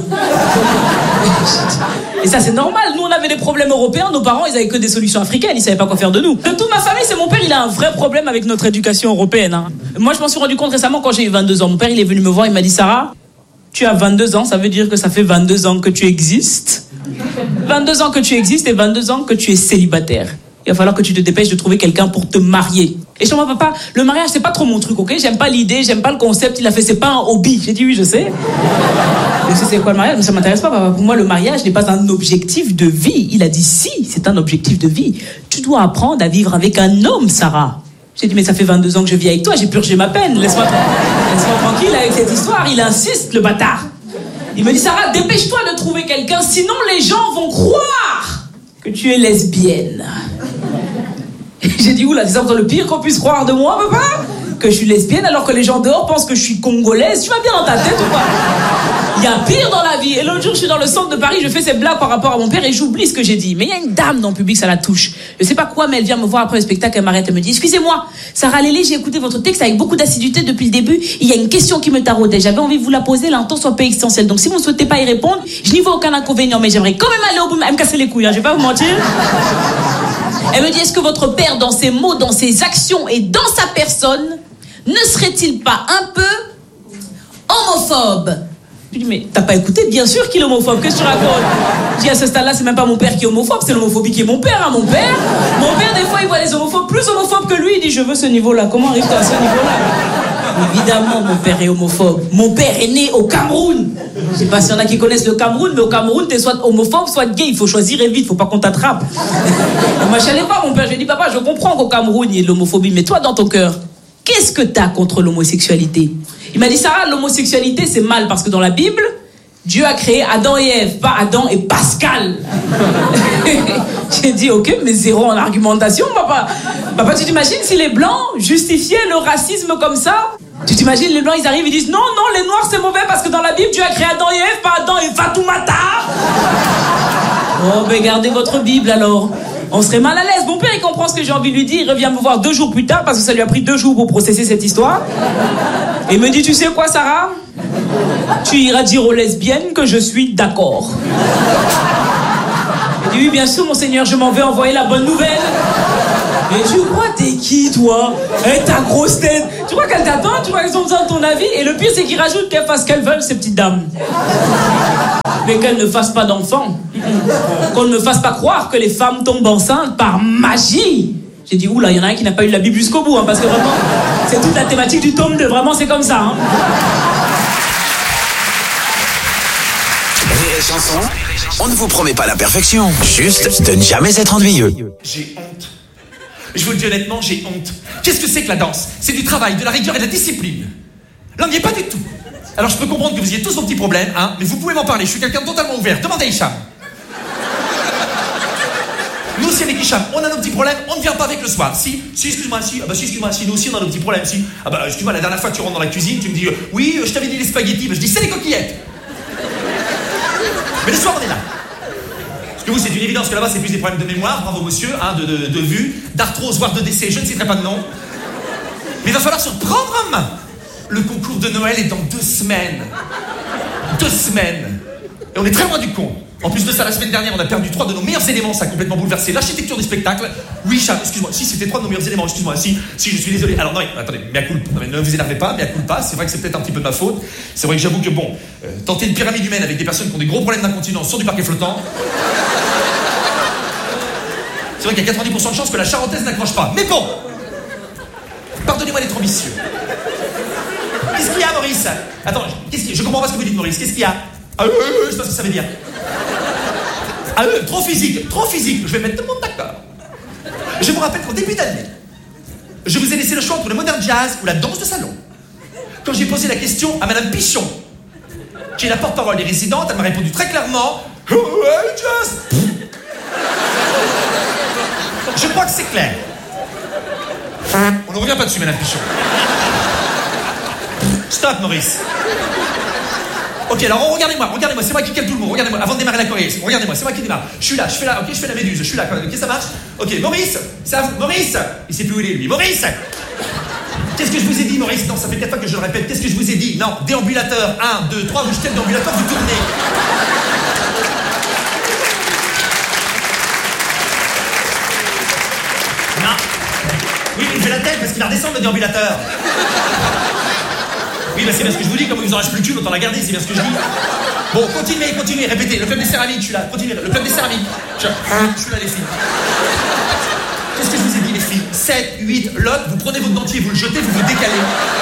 [SPEAKER 13] Et ça, c'est normal. Nous, on avait des problèmes européens, nos parents, ils avaient que des solutions africaines, ils savaient pas quoi faire de nous. De toute ma famille, c'est mon père, il a un vrai problème avec notre éducation européenne. Hein. Moi, je m'en suis rendu compte récemment quand j'ai eu vingt-deux ans. Mon père, il est venu me voir, il m'a dit, Sarah, tu as vingt-deux ans, ça veut dire que ça fait vingt-deux ans que tu existes. vingt-deux ans que tu existes et vingt-deux ans que tu es célibataire. Il va falloir que tu te dépêches de trouver quelqu'un pour te marier. Et chez moi, papa, le mariage, c'est pas trop mon truc, ok? J'aime pas l'idée, j'aime pas le concept. Il a fait, c'est pas un hobby. J'ai dit, oui, je sais. Je sais c'est quoi le mariage, mais ça m'intéresse pas, papa. Pour moi, le mariage n'est pas un objectif de vie. Il a dit, si, c'est un objectif de vie. Tu dois apprendre à vivre avec un homme, Sarah. J'ai dit, mais ça fait vingt-deux ans que je vis avec toi, j'ai purgé ma peine. Laisse-moi, laisse-moi tranquille avec cette histoire. Il insiste, le bâtard. Il me dit, Sarah, dépêche-toi de trouver quelqu'un, sinon les gens vont croire que tu es lesbienne. J'ai dit, oula, c'est ça le pire qu'on puisse croire de moi, papa? Que je suis lesbienne alors que les gens dehors pensent que je suis congolaise. Tu vas bien dans ta tête ou pas? Il y a pire dans la vie. Et l'autre jour, je suis dans le centre de Paris, je fais ces blagues par rapport à mon père et j'oublie ce que j'ai dit. Mais il y a une dame dans le public, ça la touche. Je sais pas quoi, mais elle vient me voir après le spectacle, elle m'arrête, elle me dit, excusez-moi, Sarah Lélé, j'ai écouté votre texte avec beaucoup d'assiduité depuis le début. Il y a une question qui me taraudait. J'avais envie de vous la poser, l'intention soit pas existentielle. Donc si vous ne souhaitez pas y répondre, je n'y vois aucun inconvénient, mais j'aimerais quand même aller au bout, elle me casser les couilles, hein, je vais pas vous mentir. Elle me dit, est-ce que votre père, dans ses mots, dans ses actions et dans sa personne, ne serait-il pas un peu homophobe? Je dis, mais t'as pas écouté? Bien sûr qu'il est homophobe, qu'est-ce que tu racontes? Je dis, à ce stade-là, c'est même pas mon père qui est homophobe, c'est l'homophobie qui est mon père, hein, mon père. Mon père, des fois, il voit les homophobes plus homophobes que lui, il dit, je veux ce niveau-là. Comment arrive-t-on à ce niveau-là? Évidemment, mon père est homophobe. Mon père est né au Cameroun. Je sais pas s'il y en a qui connaissent le Cameroun, mais au Cameroun, t'es soit homophobe, soit gay. Il faut choisir et vite, faut pas qu'on t'attrape. Moi, je savais pas, mon père. Je lui ai dit, papa, je comprends qu'au Cameroun, il y ait de l'homophobie, mais toi, dans ton cœur, qu'est-ce que t'as contre l'homosexualité? Il m'a dit, Sarah, l'homosexualité, c'est mal parce que dans la Bible, Dieu a créé Adam et Ève, pas Adam et Pascal. J'ai dit, ok, mais zéro en argumentation, papa. Papa, tu t'imagines si les Blancs justifiaient le racisme comme ça? Tu t'imagines, les Blancs, ils arrivent, ils disent, non, non, les Noirs, c'est mauvais parce que dans la Bible, Dieu a créé Adam et Ève, pas Adam et Fatoumata. Oh, ben gardez votre Bible alors. On serait mal à l'aise. Bon, père, il comprend ce que j'ai envie de lui dire. Il revient me voir deux jours plus tard, parce que ça lui a pris deux jours pour processer cette histoire. Et il me dit, tu sais quoi, Sarah? Tu iras dire aux lesbiennes que je suis d'accord. Il dit, oui, bien sûr, monseigneur, je m'en vais envoyer la bonne nouvelle. Et tu crois, t'es qui, toi? Eh, ta grosse tête. Tu crois qu'elle t'attend? Tu crois qu'elles ont besoin de ton avis? Et le pire, c'est qu'ils rajoutent qu'elles fassent ce qu'elles veulent, ces petites dames. Mais qu'elles ne fassent pas d'enfants. Qu'on ne me fasse pas croire que les femmes tombent enceintes par magie. J'ai dit, oula, il y en a un qui n'a pas eu la Bible jusqu'au bout, hein, parce que vraiment, c'est toute la thématique du tome deux. Vraiment, c'est comme ça. Hein.
[SPEAKER 2] Rire et chanson, on ne vous promet pas la perfection, juste de ne jamais être ennuyeux.
[SPEAKER 14] J'ai honte. Je vous le dis honnêtement, j'ai honte. Qu'est-ce que c'est que la danse? C'est du travail, de la rigueur et de la discipline. Là, on n'y est pas du tout. Alors, je peux comprendre que vous ayez tous vos petits problèmes, hein, mais vous pouvez m'en parler. Je suis quelqu'un de totalement ouvert. Demandez à Hicham. Nous aussi, avec Hicham, on a nos petits problèmes, on ne vient pas avec le soir. Si, si, excuse-moi, si, ah bah si, excuse-moi, si, nous aussi, on a nos petits problèmes, si. Ah bah, excuse-moi, la dernière fois, tu rentres dans la cuisine, tu me dis, euh, oui, euh, je t'avais dit les spaghettis. Bah, je dis, c'est les coquillettes. Mais le soir, on est là. Parce que vous, c'est une évidence que là-bas, c'est plus des problèmes de mémoire, bravo monsieur, hein, de, de, de vue, d'arthrose, voire de décès, je ne citerai pas de nom. Mais il va falloir se prendre en main. Le concours de Noël est dans deux semaines. Deux semaines. Et on est très loin du compte. En plus de ça, la semaine dernière, on a perdu trois de nos meilleurs éléments, ça a complètement bouleversé l'architecture du spectacle. Oui, Cham, excuse-moi, si c'était trois de nos meilleurs éléments, excuse-moi, si, si, je suis désolé. Alors non, attendez, mea culpa, non, mais ne vous énervez pas, mea culpa, c'est vrai que c'est peut-être un petit peu de ma faute. C'est vrai que j'avoue que bon, euh, tenter une pyramide humaine avec des personnes qui ont des gros problèmes d'incontinence sur du parquet flottant. C'est vrai qu'il y a quatre-vingt-dix pour cent de chances que la charentaise n'accroche pas. Mais bon, pardonnez-moi d'être ambitieux. Qu'est-ce qu'il y a, Maurice? Attends, qu'est-ce qu'il y a? Je comprends pas ce que vous dites, Maurice. Qu'est-ce qu'il y a? Ah, euh, euh, je sais pas ce que ça veut dire. Ah, euh, trop physique, trop physique. Je vais mettre tout le monde d'accord. Je vous rappelle qu'au début d'année, je vous ai laissé le choix entre le modern jazz ou la danse de salon. Quand j'ai posé la question à Madame Pichon, qui est la porte-parole des résidentes, elle m'a répondu très clairement, oh, ouais, jazz. Je crois que c'est clair. On ne revient pas dessus, Madame Pichon. Stop, Maurice. Ok, alors regardez-moi, regardez-moi, c'est moi qui calme tout le monde. Regardez-moi, avant de démarrer la choré, regardez-moi, c'est moi qui démarre. Je suis là, je fais là, ok, je fais la méduse, je suis là. Ok, ça marche? Ok, Maurice, c'est à vous. Maurice, il sait plus où il est, lui. Maurice, qu'est-ce que je vous ai dit, Maurice? Non, ça fait quatre fois que je le répète. Qu'est-ce que je vous ai dit? Non, déambulateur, un, deux, trois, vous jetez le déambulateur, vous tournez. Non. Oui, il fait la tête parce qu'il va redescendre le déambulateur. Oui, bah c'est bien ce que je vous dis, comme il vous en reste plus qu'une, autant la garder, c'est bien ce que je dis. Bon, continuez, continuez, répétez. Le club des céramiques, je suis là, continuez. Le club des céramiques. Je, je suis là, les filles. Qu'est-ce que je vous ai dit, les filles? sept, huit, lot, vous prenez votre dentier, vous le jetez, vous vous décalez.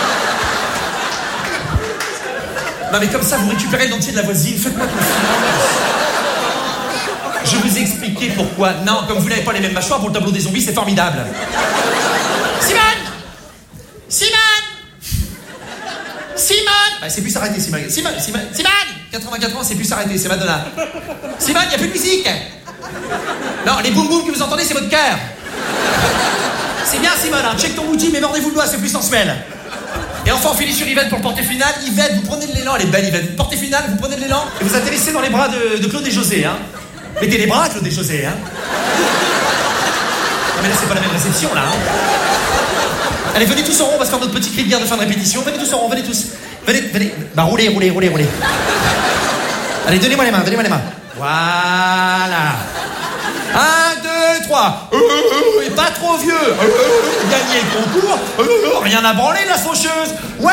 [SPEAKER 14] Non, mais comme ça, vous récupérez le dentier de la voisine, faites-moi confiance. Je vous ai expliqué pourquoi. Non, comme vous n'avez pas les mêmes mâchoires, pour le tableau des zombies, c'est formidable. Simone! Simone! Simone! Bah, c'est plus s'arrêter, Simone. Simone, Simone, Simone! quatre-vingt-quatre ans, c'est plus s'arrêter, c'est Madonna. Simone, il n'y a plus de musique! Non, les boum boum que vous entendez, c'est votre cœur. C'est bien, Simone, hein. Check ton outil, mais mordez-vous le doigt, c'est plus sensuel. Et enfin, on finit sur Yvette pour le portée finale. Yvette, vous prenez de l'élan, elle est belle, Yvette. Portée finale, vous prenez de l'élan et vous atterrissez dans les bras de, de Claude et José, hein. Mettez les bras, Claude et José, hein. Non, mais là, c'est pas la même réception, là, hein. Allez, venez tous en rond, on va se faire notre petit cri de guerre de fin de répétition. Venez tous en rond, venez tous. Venez, venez. Bah, roulez, roulez, roulez, roulez. Allez, donnez-moi les mains, donnez-moi les mains. Voilà. Un, deux, trois. Euh, euh, et pas trop vieux. Euh, euh, gagnez le concours. Euh, euh, rien à branler, la faucheuse. Ouais.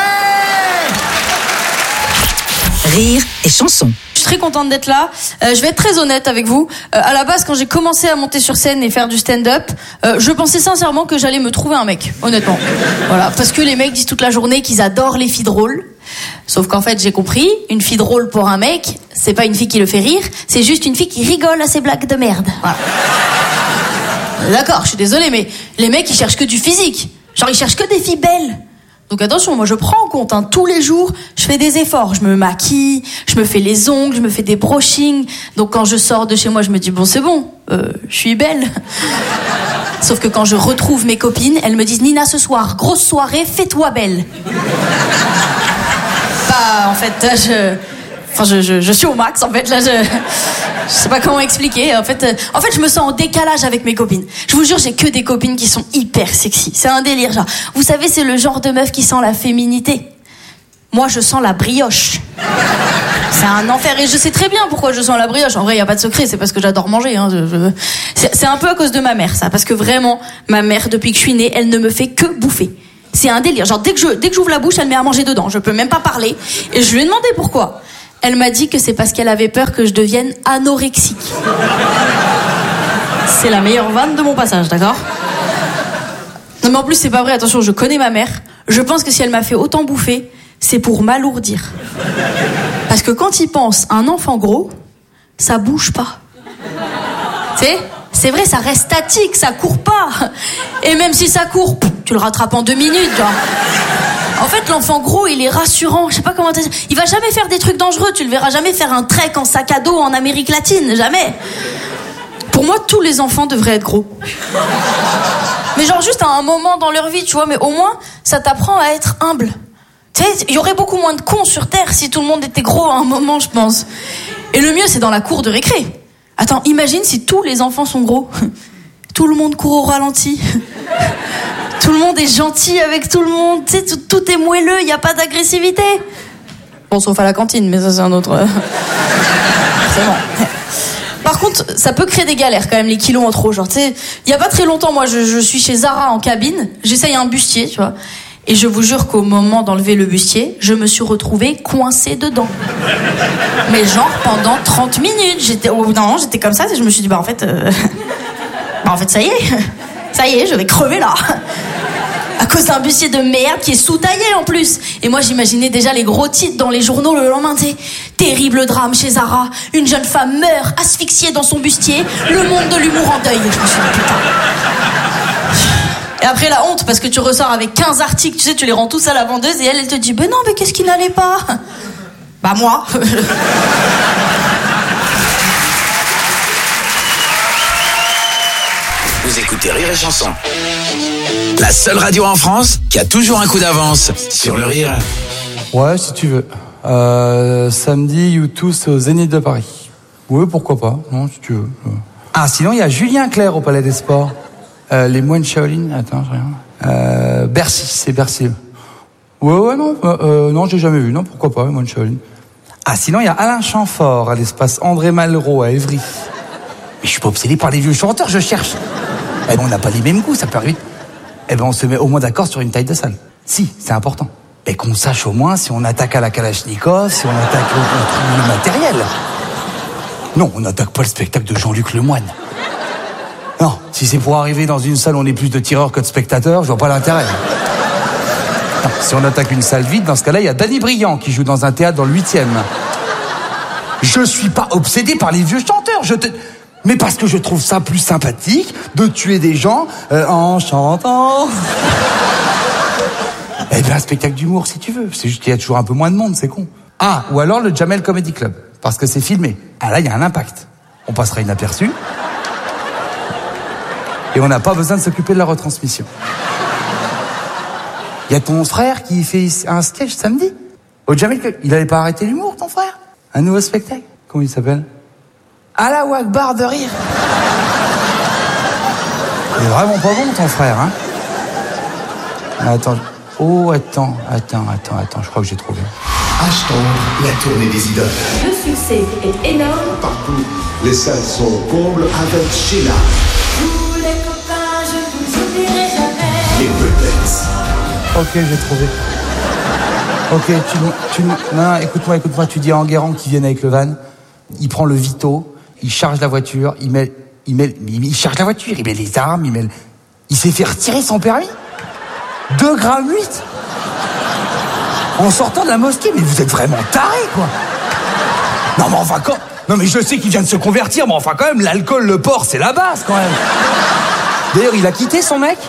[SPEAKER 9] Rire et chanson.
[SPEAKER 15] Je suis très contente d'être là. Euh, je vais être très honnête avec vous. Euh, à la base, quand j'ai commencé à monter sur scène et faire du stand-up, euh, je pensais sincèrement que j'allais me trouver un mec, honnêtement. Voilà, parce que les mecs disent toute la journée qu'ils adorent les filles drôles. Sauf qu'en fait, j'ai compris, une fille drôle pour un mec, c'est pas une fille qui le fait rire, c'est juste une fille qui rigole à ses blagues de merde. Voilà. D'accord, je suis désolée, mais les mecs, ils cherchent que du physique. Genre, ils cherchent que des filles belles. Donc attention, moi je prends en compte, hein, tous les jours, je fais des efforts, je me maquille, je me fais les ongles, je me fais des brushings. Donc quand je sors de chez moi, je me dis bon c'est bon, euh, je suis belle. Sauf que quand je retrouve mes copines, elles me disent Nina ce soir, grosse soirée, fais-toi belle. Bah en fait, je... Enfin, je, je, je suis au max, en fait, là, je... Je sais pas comment expliquer. En fait, euh, en fait, je me sens en décalage avec mes copines. Je vous jure, j'ai que des copines qui sont hyper sexy. C'est un délire, genre. Vous savez, c'est le genre de meuf qui sent la féminité. Moi, je sens la brioche. C'est un enfer. Et je sais très bien pourquoi je sens la brioche. En vrai, il y a pas de secret. C'est parce que j'adore manger. Hein. Je, je... C'est, c'est un peu à cause de ma mère, ça. Parce que vraiment, ma mère, depuis que je suis née, elle ne me fait que bouffer. C'est un délire. Genre, dès que je, dès que j'ouvre la bouche, elle met à manger dedans. Je peux même pas parler. Et je lui ai demandé pourquoi. Elle m'a dit que c'est parce qu'elle avait peur que je devienne anorexique. C'est la meilleure vanne de mon passage, d'accord ? Non mais en plus c'est pas vrai, attention, je connais ma mère. Je pense que si elle m'a fait autant bouffer, c'est pour m'alourdir. Parce que quand il pense, un enfant gros, ça bouge pas. Tu sais ? C'est vrai, ça reste statique, ça court pas. Et même si ça court, tu le rattrapes en deux minutes, genre. En fait, l'enfant gros, il est rassurant. Je sais pas comment te dire. Il va jamais faire des trucs dangereux. Tu le verras jamais faire un trek en sac à dos en Amérique latine. Jamais. Pour moi, tous les enfants devraient être gros. Mais genre juste à un moment dans leur vie, tu vois. Mais au moins, ça t'apprend à être humble. Tu sais, il y aurait beaucoup moins de cons sur Terre si tout le monde était gros à un moment, je pense. Et le mieux, c'est dans la cour de récré. Attends, imagine si tous les enfants sont gros. Tout le monde court au ralenti. Tout le monde est gentil avec tout le monde. Tu sais, tout, tout est moelleux, il n'y a pas d'agressivité. Bon, sauf à la cantine, mais ça, c'est un autre... C'est bon. Par contre, ça peut créer des galères, quand même, les kilos en trop. Genre, tu sais, il n'y a pas très longtemps, moi, je, je suis chez Zara en cabine. J'essaye un bustier, tu vois. Et je vous jure qu'au moment d'enlever le bustier, je me suis retrouvée coincée dedans. Mais genre, pendant trente minutes. J'étais, au bout d'un moment, j'étais comme ça, et je me suis dit, bah, en fait... Euh... bah, en fait, ça y est. Ça y est, je vais crever là. À cause d'un bustier de merde qui est sous-taillé en plus. Et moi j'imaginais déjà les gros titres dans les journaux le lendemain. Terrible drame chez Zara. Une jeune femme meurt asphyxiée dans son bustier. Le monde de l'humour en deuil. Je me suis dit putain. Et après la honte parce que tu ressors avec quinze articles. Tu sais, tu les rends tous à la vendeuse. Et elle, elle te dit ben non mais qu'est-ce qui n'allait pas? Bah moi.
[SPEAKER 2] Vous écoutez Rire et Chanson. La seule radio en France qui a toujours un coup d'avance sur le rire.
[SPEAKER 16] Ouais, si tu veux. Euh, samedi, U deux, c'est au Zénith de Paris. Oui, pourquoi pas. Non, si tu veux. Ah, sinon, il y a Julien Clerc au Palais des Sports. Euh, les moines Shaolin. Attends, je regarde. Euh, Bercy, c'est Bercy. Ouais, ouais, non. Euh, euh, non, j'ai jamais vu. Non, pourquoi pas, les moines Shaolin. Ah, sinon, il y a Alain Chamfort à l'espace André Malraux à Évry. Mais je suis pas obsédé par les vieux chanteurs, je cherche. Eh ben, on n'a pas les mêmes goûts, ça peut arriver. Eh ben, on se met au moins d'accord sur une taille de salle. Si, c'est important. Et qu'on sache au moins si on attaque à la Kalachnikov, si on attaque au, le matériel. Non, on n'attaque pas le spectacle de Jean-Luc Lemoyne. Non, si c'est pour arriver dans une salle où on est plus de tireurs que de spectateurs, je vois pas l'intérêt. Non, si on attaque une salle vide, dans ce cas-là, il y a Danny Briand qui joue dans un théâtre dans le huitième. Je suis pas obsédé par les vieux chanteurs, je te... Mais parce que je trouve ça plus sympathique de tuer des gens euh, en chantant. Eh bien, un spectacle d'humour, si tu veux. C'est juste qu'il y a toujours un peu moins de monde, c'est con. Ah, ou alors le Jamel Comedy Club, parce que c'est filmé. Ah là, il y a un impact. On passera inaperçu. Et on n'a pas besoin de s'occuper de la retransmission. Il y a ton frère qui fait un sketch samedi au Jamel Club. Il n'allait pas arrêter l'humour, ton frère? Un nouveau spectacle? Comment il s'appelle? Allahu Akbar de rire. Il est vraiment pas bon, ton frère, hein? Attends. Oh, attends, attends, attends, attends. Je crois que j'ai trouvé.
[SPEAKER 17] Hashtag la tournée des idoles.
[SPEAKER 18] Le succès est énorme.
[SPEAKER 17] Partout, les salles sont combles avec Sheila.
[SPEAKER 18] Tous les copains, je vous oublierai jamais.
[SPEAKER 17] Les Muppets.
[SPEAKER 16] Ok, j'ai trouvé. Ok, tu... tu non, non, écoute-moi, écoute-moi. Tu dis à Enguerrand qu'il vienne avec le van. Il prend le Vito. Il charge la voiture, il met, il met, il charge la voiture, il met les armes, il met, le... il s'est fait retirer son permis. deux grammes huit. En sortant de la mosquée, mais vous êtes vraiment tarés, quoi. Non, mais enfin, quand, non, mais je sais qu'il vient de se convertir, mais enfin, quand même, l'alcool, le porc, c'est la base, quand même. D'ailleurs, il a quitté son mec?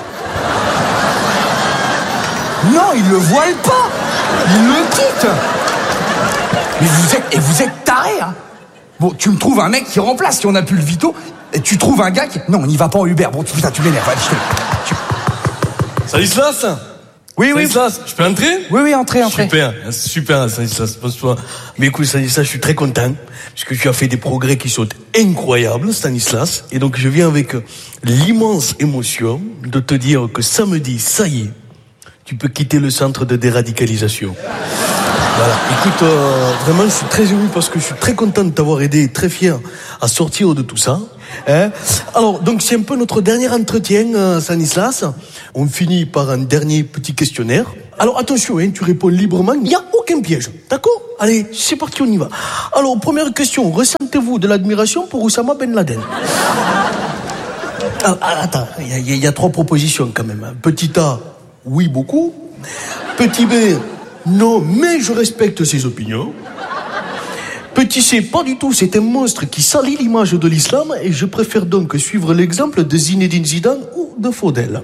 [SPEAKER 16] Non, il le voile pas. Il le quitte. Mais vous êtes, et vous êtes tarés, hein. Bon, tu me trouves un mec qui remplace si on n'a plus le Vito, et tu trouves un gars qui... Non, on n'y va pas en Uber. Bon, putain, tu m'énerves. Allez, je te...
[SPEAKER 19] Salut Slash.
[SPEAKER 16] Oui, oui.
[SPEAKER 19] Stanislas, je peux entrer?
[SPEAKER 16] Oui, oui, entrez, entrez.
[SPEAKER 19] Super, super, Stanislas, bonsoir. Mais écoute, Stanislas, je suis très content, parce que tu as fait des progrès qui sont incroyables, Stanislas. Et donc, je viens avec l'immense émotion de te dire que samedi, ça y est, tu peux quitter le centre de déradicalisation. Voilà. Écoute, euh, vraiment, je suis très ému parce que je suis très content de t'avoir aidé, très fier à sortir de tout ça. Hein. Alors, donc c'est un peu notre dernier entretien, euh, Stanislas. On finit par un dernier petit questionnaire. Alors attention, hein, tu réponds librement, il n'y a aucun piège, d'accord? Allez, c'est parti, on y va. Alors, première question, ressentez-vous de l'admiration pour Oussama Ben Laden? Ah, ah, attends, il y, y, y a trois propositions quand même. Petit A, oui, beaucoup. Petit B, non, mais je respecte ses opinions. Petit C, pas du tout, c'est un monstre qui salit l'image de l'islam et je préfère donc suivre l'exemple de Zinedine Zidane ou de Faudel.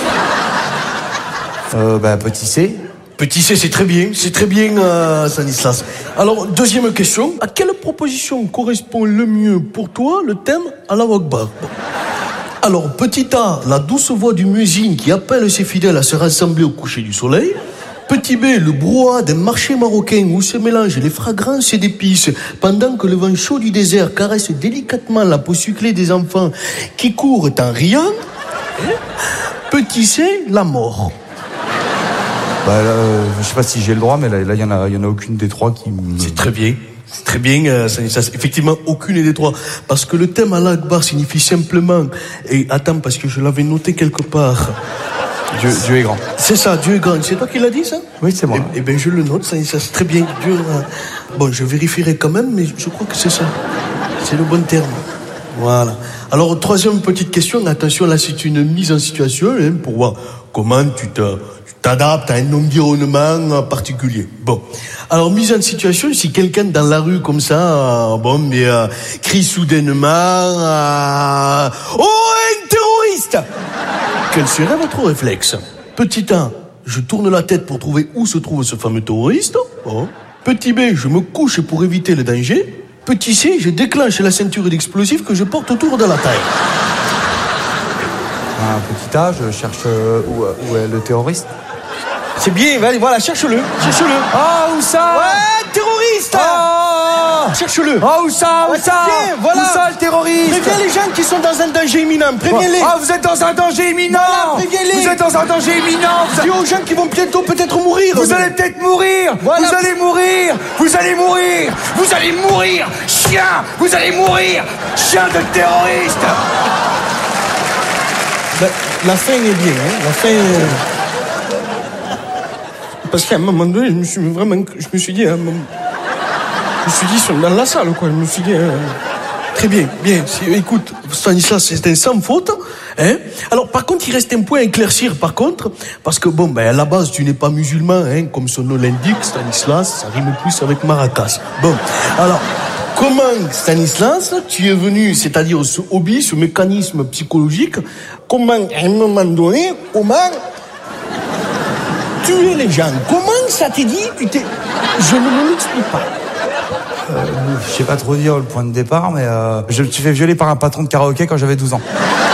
[SPEAKER 16] Euh, bah, petit C.
[SPEAKER 19] Petit C, c'est très bien, c'est très bien, euh, Stanislas. Alors, deuxième question, à quelle proposition correspond le mieux pour toi le thème Allahu Akbar? Alors, petit A, la douce voix du muezzin qui appelle ses fidèles à se rassembler au coucher du soleil. Petit B, le brouhaha d'un marché marocain où se mélangent les fragrances d'épices pendant que le vent chaud du désert caresse délicatement la peau sucrée des enfants qui courent en riant. Petit C, la mort.
[SPEAKER 16] Bah là, euh, je sais pas si j'ai le droit, mais là, il y en a, il y en a aucune des trois qui me...
[SPEAKER 19] C'est très bien. C'est très bien, euh, Stanislas. Effectivement, aucune des trois. Parce que le thème Allah Akbar signifie simplement... Et attends, parce que je l'avais noté quelque part...
[SPEAKER 16] Dieu, Dieu est grand.
[SPEAKER 19] C'est ça, Dieu est grand. C'est toi qui l'as dit, ça?
[SPEAKER 16] Oui, c'est moi.
[SPEAKER 19] Eh, eh bien, je le note, ça, ça c'est très bien. Dieu, euh... Bon, je vérifierai quand même, mais je crois que c'est ça. C'est le bon terme. Voilà. Alors, troisième petite question. Attention, là, c'est une mise en situation hein, pour voir comment tu te, tu t'adaptes à un environnement particulier. Bon. Alors, mise en situation, si quelqu'un dans la rue, comme ça, euh, bon, mais euh, crie soudainement euh, « Oh, un terroriste !» Quel serait votre réflexe? Petit un, je tourne la tête pour trouver où se trouve ce fameux terroriste. Oh. Petit B, je me couche pour éviter le danger. Petit C, je déclenche la ceinture d'explosifs que je porte autour de la taille.
[SPEAKER 16] Un petit A, je cherche euh, où, où est le terroriste.
[SPEAKER 19] C'est bien, allez, voilà, cherche-le, cherche-le.
[SPEAKER 16] Ah, où ça?
[SPEAKER 19] Ouais, terroriste.
[SPEAKER 16] Oh,
[SPEAKER 19] cherche-le.
[SPEAKER 16] Ah, où ça? Où
[SPEAKER 19] ouais,
[SPEAKER 16] ça?
[SPEAKER 19] Bien, voilà.
[SPEAKER 16] Où ça, le terroriste?
[SPEAKER 19] Préviens les gens qui sont dans un danger imminent, préviens-les.
[SPEAKER 16] Ah, vous êtes dans un danger imminent.
[SPEAKER 19] Voilà, préviens-les.
[SPEAKER 16] Vous êtes dans un danger imminent. Vous
[SPEAKER 19] dis aux gens qui vont bientôt peut-être mourir.
[SPEAKER 16] Vous mais... allez peut-être mourir. Voilà. Vous allez mourir. Vous allez mourir. Vous allez mourir. Chien. Vous allez mourir. Chien de terroriste.
[SPEAKER 19] Ben, la fin est bien, hein. La fin est... Parce qu'à un moment donné, je me suis vraiment... Je me suis dit... Hein, je me suis dit, ils sont dans la salle, quoi. Je me suis dit... Hein, très bien, bien. Écoute, Stanislas, c'est un sans faute. Hein. Alors, par contre, il reste un point à éclaircir, par contre. Parce que, bon, ben, à la base, tu n'es pas musulman, hein. Comme son nom l'indique, Stanislas, ça rime plus avec Maracas. Bon, alors... Comment, Stanislas, tu es venu, c'est-à-dire ce hobby, ce mécanisme psychologique, comment, à un moment donné, comment tuer les gens? Comment ça t'est dit? Tu t'es... Je ne me l'explique pas.
[SPEAKER 16] Euh, je sais pas trop dire le point de départ, mais euh, je me suis fait violer par un patron de karaoké quand j'avais douze ans.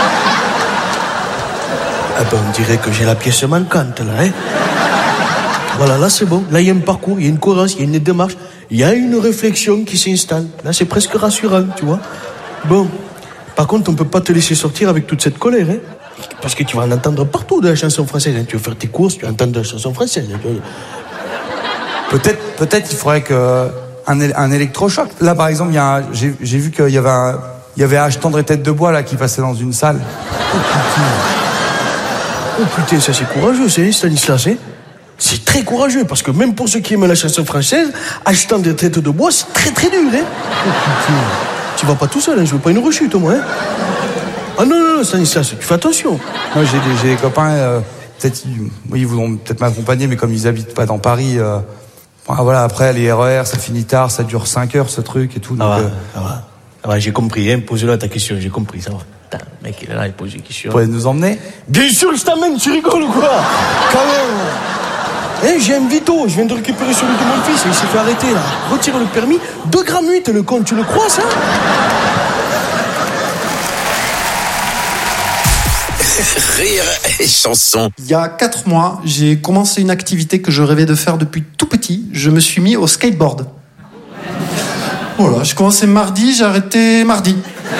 [SPEAKER 19] Ah ben, on dirait que j'ai la pièce manquante, là, hein. Voilà, là, c'est bon. Là, il y a un parcours, il y a une cohérence, il y a une démarche. Il y a une réflexion qui s'installe. Là, c'est presque rassurant, tu vois. Bon. Par contre, on peut pas te laisser sortir avec toute cette colère, hein. Parce que tu vas en entendre partout de la chanson française, hein. Tu vas faire tes courses, tu vas entendre de la chanson française.
[SPEAKER 16] Peut-être, peut-être il faudrait que un, un électrochoc. Là, par exemple, il y a un, j'ai, j'ai vu qu'il y avait un, il y avait H tendre et tête de bois là qui passait dans une salle.
[SPEAKER 19] Oh putain. Oh putain, ça c'est courageux, c'est Stanislas, hein. C'est très courageux, parce que même pour ceux qui aiment la chanson française, achetant des têtes de bois, c'est très très dur, hein. Oh, putain. Tu vas pas tout seul, hein. Je veux pas une rechute, moi, hein. Ah non, non, non, Stanislas, tu fais attention.
[SPEAKER 16] Moi, j'ai des, j'ai des copains, euh, peut-être, ils, oui, ils voudront peut-être m'accompagner, mais comme ils habitent pas dans Paris, euh, voilà, après, les R E R, ça finit tard, ça dure cinq heures, ce truc et tout.
[SPEAKER 19] Ah
[SPEAKER 16] donc,
[SPEAKER 19] va,
[SPEAKER 16] euh,
[SPEAKER 19] ça va. Ah va, j'ai compris, hein. Pose-le ta question, j'ai compris, ça va. Putain, le mec, il est là, il pose des questions.
[SPEAKER 16] Vous pouvez nous emmener?
[SPEAKER 19] Bien sûr que je t'emmène, tu rigoles ou quoi? Quand même. Hein, j'ai un Vito, je viens de récupérer celui de mon fils, il s'est fait arrêter là. Retire le permis, deux grammes huit le compte, tu le crois ça?
[SPEAKER 2] Rire et chanson.
[SPEAKER 20] Il y a quatre mois, j'ai commencé une activité que je rêvais de faire depuis tout petit. Je me suis mis au skateboard. Voilà, j'ai commencé mardi, j'ai arrêté mardi.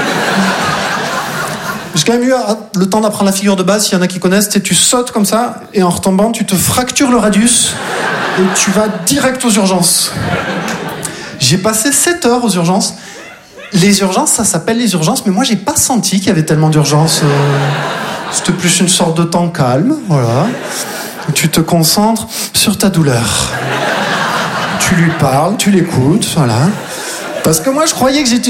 [SPEAKER 20] J'ai quand même eu le temps d'apprendre la figure de base, s'il y en a qui connaissent, tu sais, tu sautes comme ça, et en retombant, tu te fractures le radius, et tu vas direct aux urgences. J'ai passé sept heures aux urgences. Les urgences, ça s'appelle les urgences, mais moi, j'ai pas senti qu'il y avait tellement d'urgences. Euh, c'était plus une sorte de temps calme, voilà. Tu te concentres sur ta douleur. Tu lui parles, tu l'écoutes, voilà. Parce que moi, je croyais que j'étais